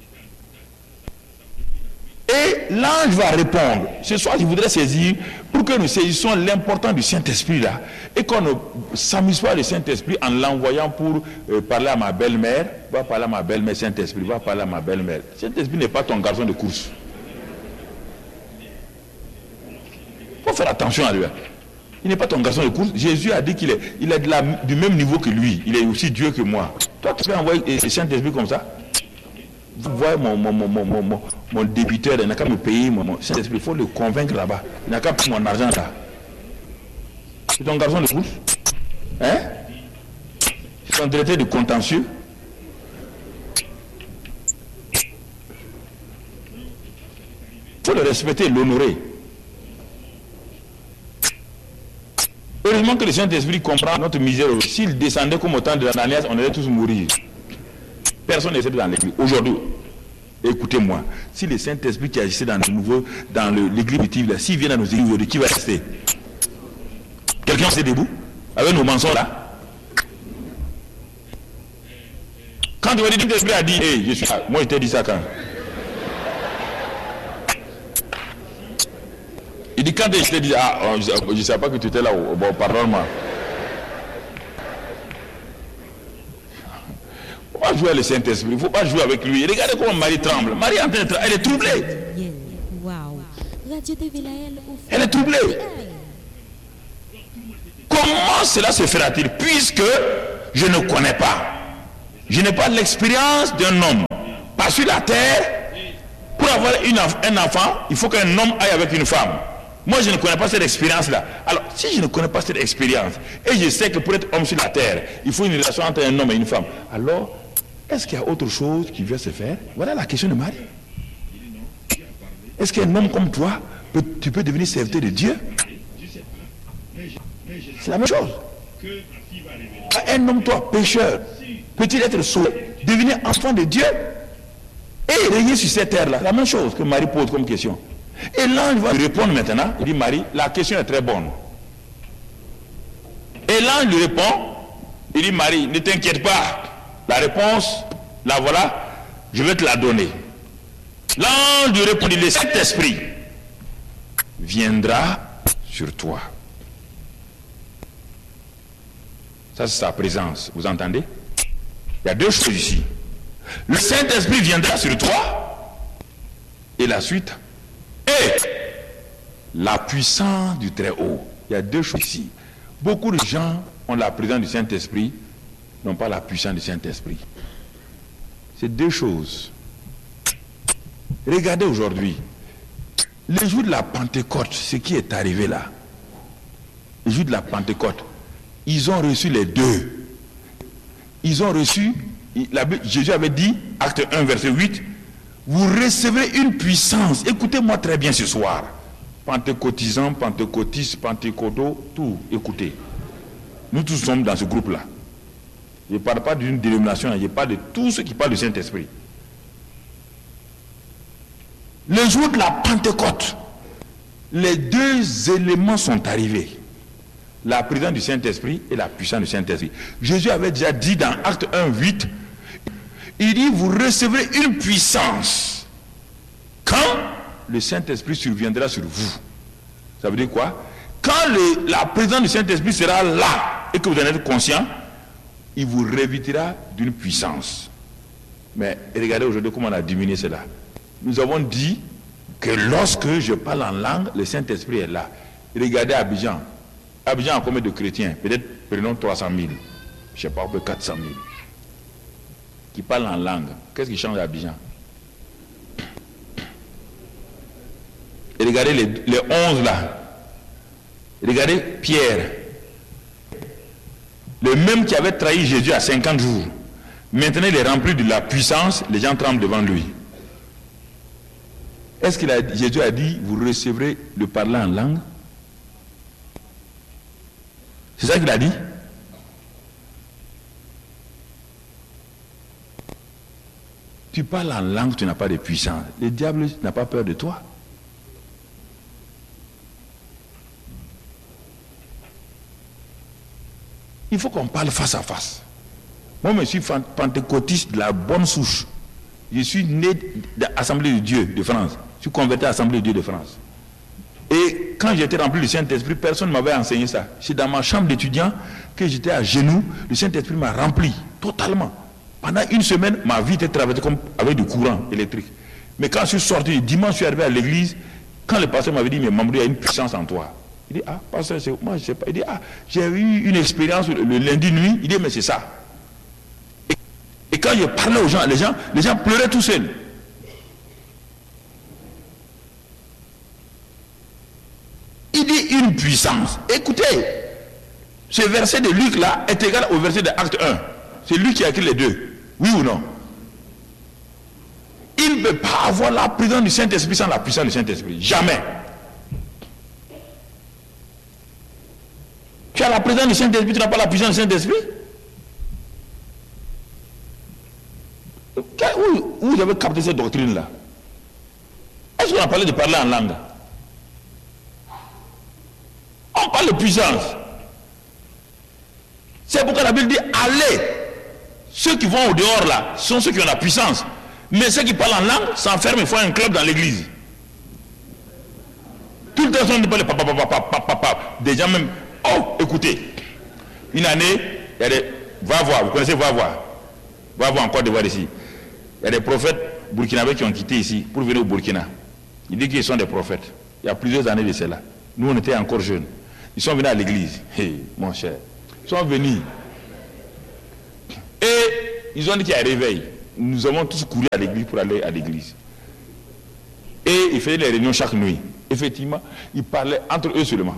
A: Et l'ange va répondre. Ce soir, je voudrais saisir, pour que nous saisissions l'importance du Saint-Esprit là, et qu'on ne s'amuse pas le Saint-Esprit en l'envoyant pour parler à ma belle-mère. Va parler à ma belle-mère, Saint-Esprit, va parler à ma belle-mère. Saint-Esprit n'est pas ton garçon de course. Il faut faire attention à lui. Il n'est pas ton garçon de course. Jésus a dit qu'il est du même niveau que lui. Il est aussi Dieu que moi. Toi, tu peux envoyer le Saint-Esprit comme ça? Vous voyez mon débiteur, il n'a qu'à me payer mon Saint-Esprit. Il faut le convaincre là-bas. Il n'a qu'à prendre mon argent là. C'est ton garçon de course? Hein? C'est ton directeur de contentieux? Il faut le respecter, l'honorer. Heureusement que le Saint-Esprit comprend notre misère. S'il descendait comme au temps de l'Ananias, on allait tous mourir. Personne n'essaie dans l'église. Aujourd'hui, écoutez-moi, si le Saint-Esprit qui agissait dans l'église primitive, s'il vient dans nos églises aujourd'hui, qui va rester? Quelqu'un s'est debout avec nos mensonges là? Quand tu vas dire que l'Esprit a dit, hey, je suis là. Moi je t'ai dit ça quand? Il dit quand je t'ai dit, je ne savais pas que tu étais là, bon, pardonne-moi. Il ne faut pas jouer avec le Saint-Esprit, il ne faut pas jouer avec lui. Regardez comment Marie tremble. Marie est en train de trembler, elle est troublée.
D: Wow. Radio TV Laël.
A: Elle est troublée. Comment cela se fera-t-il puisque je ne connais pas? Je n'ai pas l'expérience d'un homme. Pas sur la terre, pour avoir un enfant, il faut qu'un homme aille avec une femme. Moi, je ne connais pas cette expérience-là. Alors, si je ne connais pas cette expérience, et je sais que pour être homme sur la terre, il faut une relation entre un homme et une femme, alors, est-ce qu'il y a autre chose qui vient se faire? Voilà la question de Marie. Est-ce qu'un homme comme toi, tu peux devenir serviteur de Dieu? C'est la même chose. Un homme, toi, pécheur, peut-il être sauvé, devenir enfant de Dieu et régner sur cette terre-là? La même chose que Marie pose comme question. Et l'ange va lui répondre maintenant. Il dit, Marie, la question est très bonne. Et l'ange lui répond, il dit, Marie, ne t'inquiète pas. La réponse, la voilà, je vais te la donner. L'ange lui répondit, le Saint-Esprit viendra sur toi. Ça, c'est sa présence. Vous entendez? Il y a deux choses ici. Le Saint-Esprit viendra sur toi. Et la suite. Et la puissance du Très-Haut. Il y a deux choses ici. Beaucoup de gens ont la présence du Saint-Esprit, n'ont pas la puissance du Saint-Esprit. C'est deux choses. Regardez aujourd'hui. Le jour de la Pentecôte, ce qui est arrivé là. Le jour de la Pentecôte. Ils ont reçu les deux. Ils ont reçu, Jésus avait dit, acte 1, verset 8, vous recevrez une puissance. Écoutez-moi très bien ce soir. Pentecôtisants, pentecôtistes, pentecôtos, tout, écoutez. Nous tous sommes dans ce groupe-là. Je ne parle pas d'une dénomination, je parle de tous ceux qui parlent du Saint-Esprit. Le jour de la Pentecôte, les deux éléments sont arrivés. La présence du Saint-Esprit et la puissance du Saint-Esprit. Jésus avait déjà dit dans Acte 1, 8, il dit, vous recevrez une puissance quand le Saint-Esprit surviendra sur vous. Ça veut dire quoi? Quand la présence du Saint-Esprit sera là et que vous en êtes conscient, il vous revêtira d'une puissance. Mais regardez aujourd'hui comment on a diminué cela. Nous avons dit que lorsque je parle en langue, le Saint-Esprit est là. Regardez Abidjan. Abidjan a combien de chrétiens? Peut-être, prenons 300 000. Je ne sais pas, peut-être 400 000. Qui parlent en langue. Qu'est-ce qui change à Abidjan? Et regardez les 11 là. Regardez Pierre. Le même qui avait trahi Jésus à 50 jours. Maintenant, il est rempli de la puissance. Les gens tremblent devant lui. Est-ce que Jésus a dit, vous recevrez le parler en langue? C'est ça qu'il a dit? Tu parles en langue, tu n'as pas de puissance. Le diable n'a pas peur de toi. Il faut qu'on parle face à face. Moi, je suis pentecôtiste de la bonne souche. Je suis né de l'Assemblée de Dieu de France. Je suis converti à l'Assemblée de Dieu de France. Et quand j'étais rempli du Saint-Esprit, personne ne m'avait enseigné ça. C'est dans ma chambre d'étudiant que j'étais à genoux. Le Saint-Esprit m'a rempli totalement. Pendant une semaine, ma vie était traversée comme avec du courant électrique. Mais quand je suis sorti, le dimanche, je suis arrivé à l'église. Quand le pasteur m'avait dit, mais Mamadou, il y a une puissance en toi. Il dit, ah, pasteur, moi je ne sais pas. Il dit, ah, j'ai eu une expérience le lundi nuit. Il dit, mais c'est ça. Et quand je parlais aux gens, les gens pleuraient tout seuls. Il dit une puissance. Écoutez, ce verset de Luc là est égal au verset de Acte 1. C'est lui qui a écrit les deux. Oui ou non? Il ne peut pas avoir la présence du Saint-Esprit sans la puissance du Saint-Esprit. Jamais. Tu as la présence du Saint-Esprit, tu n'as pas la puissance du Saint-Esprit? Où vous avez capté cette doctrine-là? Est-ce qu'on a parlé de parler en langue? On parle de puissance. C'est pourquoi la Bible dit, allez. Ceux qui vont au dehors là, sont ceux qui ont la puissance. Mais ceux qui parlent en langue s'enferment et font un club dans l'église. Tout le temps, on ne parle pas. Des gens même, oh, écoutez. Une année, il y a des, va voir, vous connaissez, va voir en Côte d'Ivoire ici. Il y a des prophètes burkinabés qui ont quitté ici pour venir au Burkina. Ils disent qu'ils sont des prophètes. Il y a plusieurs années de cela. Nous, on était encore jeunes.
E: Ils sont venus à l'église. Hey, mon cher. Ils sont venus. Et ils ont dit qu'il y a un réveil. Nous avons tous couru à l'église pour aller à l'église. Et ils faisaient les réunions chaque nuit. Effectivement, ils parlaient entre eux seulement.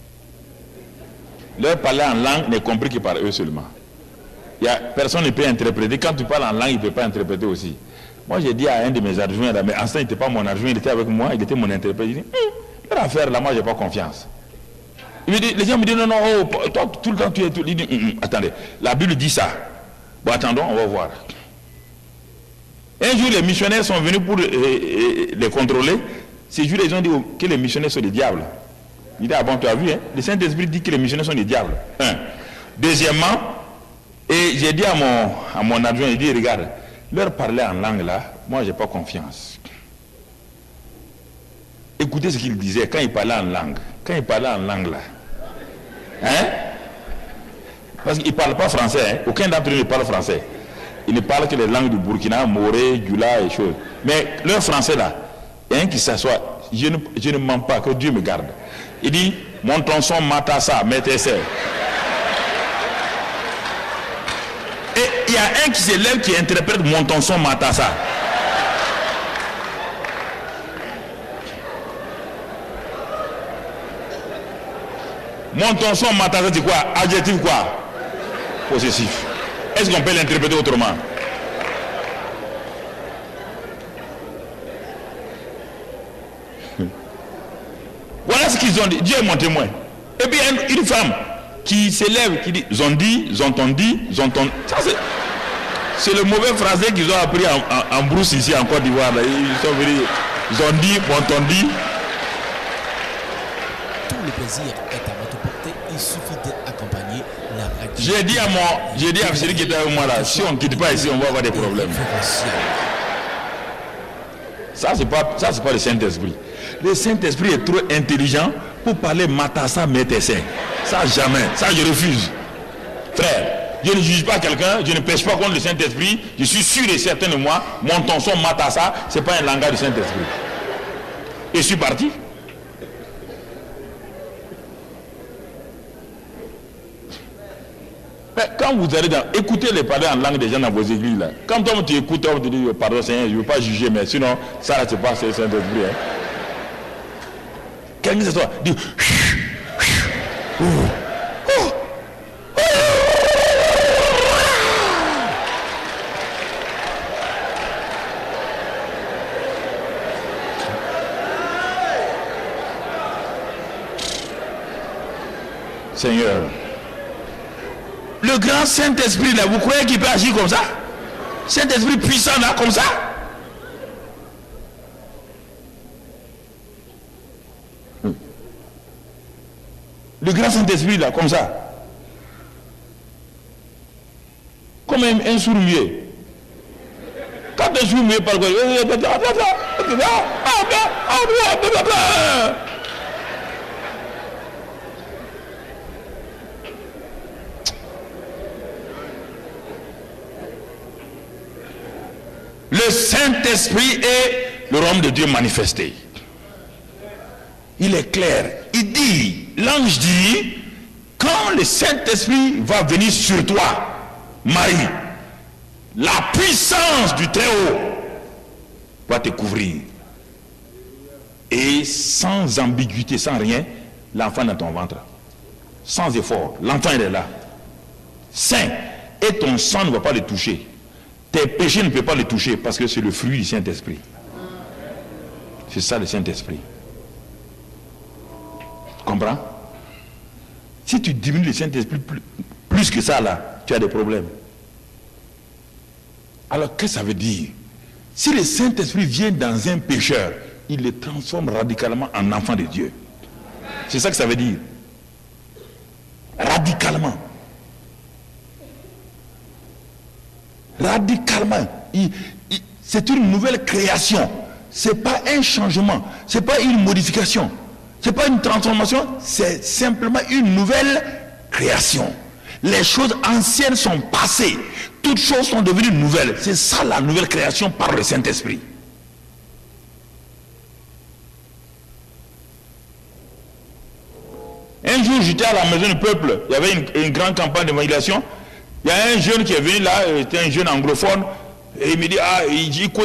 E: Leur parler en langue n'est compris que par eux seulement. Personne ne peut interpréter. Quand tu parles en langue, il ne peut pas interpréter aussi. Moi, j'ai dit à un de mes adjoints, mais en ce il n'était pas mon adjoint, il était avec moi, il était mon interprète. Il dit, leur affaire là, moi, je n'ai pas confiance. Il me dit, les gens me disent, non, toi, tout le temps, tu es tout. Il dit, attendez, la Bible dit ça. Bon, attendons, on va voir. Un jour, les missionnaires sont venus pour les contrôler. Ces jours, ils ont dit que les missionnaires sont des diables. Il dit, ah bon, tu as vu, hein? Le Saint-Esprit dit que les missionnaires sont des diables. Deuxièmement, et j'ai dit à mon adjoint, il dit, regarde, leur parler en langue là, moi, je n'ai pas confiance. Écoutez ce qu'il disait quand il parlait en langue. Quand il parlait en langue là, hein? Parce qu'il ne parle pas français, hein? Aucun d'entre eux ne parle français. Il ne parle que les langues du Burkina, Moré, Djoula et choses. Mais leur français là, il y a un qui s'assoit, je ne mens pas, que Dieu me garde. Il dit, mon tronçon matassa, mettez-se. Et il y a un qui s'élève qui interprète mon tronçon matassa. Mon tronçon matassa, c'est quoi? Adjectif quoi? Possessif. Est-ce qu'on peut l'interpréter autrement? Voilà ce qu'ils ont dit. Dieu est mon témoin. Et puis une femme qui s'élève, qui dit zondi, zontondi, zonton. Ça c'est le mauvais français qu'ils ont appris en brousse ici en Côte d'Ivoire. Ils sont venus zondi, montondi.
B: Tout le plaisir est à votre portée. Il suffit d'accompagner la radio.
E: J'ai dit à celui qui était avec moi là, si on ne quitte pas ici, on va avoir des problèmes. Ça c'est pas le Saint-Esprit. Le Saint-Esprit est trop intelligent pour parler matassa métessin. Ça jamais, ça je refuse. Frère, je ne juge pas quelqu'un, je ne pêche pas contre le Saint-Esprit. Je suis sûr et certain de moi, mon tonson matassa, c'est pas un langage du Saint-Esprit. Et je suis parti. Mais quand vous allez écoutez les parler en langue des gens dans vos églises là. Quand toi tu écoutes, on te dit pardon Seigneur, je ne veux pas juger, mais sinon ça là c'est pas le Saint-Esprit. Hein. Quelqu'un se soit dit Seigneur. Le grand Saint-Esprit là, vous croyez qu'il peut agir comme ça? Saint-Esprit puissant là, comme ça? Le grand Saint-Esprit là, comme ça? Comme un sourd-muet. Quand un sourd-muet parle, le Saint-Esprit est le royaume de Dieu manifesté. Il est clair. Il dit, l'ange dit, quand le Saint-Esprit va venir sur toi, Marie, la puissance du Très-Haut va te couvrir. Et sans ambiguïté, sans rien, l'enfant dans ton ventre. Sans effort, l'enfant il est là. Saint. Et ton sang ne va pas le toucher. Tes péchés ne peuvent pas le toucher parce que c'est le fruit du Saint-Esprit. C'est ça le Saint-Esprit. Comprends? Si tu diminues le Saint-Esprit plus que ça là, tu as des problèmes. Alors qu'est-ce que ça veut dire? Si le Saint-Esprit vient dans un pécheur, il le transforme radicalement en enfant de Dieu. C'est ça que ça veut dire. Radicalement. Radicalement. C'est une nouvelle création. Ce n'est pas un changement. Ce n'est pas une modification. Ce n'est pas une transformation. C'est simplement une nouvelle création. Les choses anciennes sont passées. Toutes choses sont devenues nouvelles. C'est ça la nouvelle création par le Saint-Esprit. Un jour, j'étais à la maison du peuple, il y avait une grande campagne d'évangélisation. Il y a un jeune qui est venu là, c'était un jeune anglophone, et il me dit, il dit,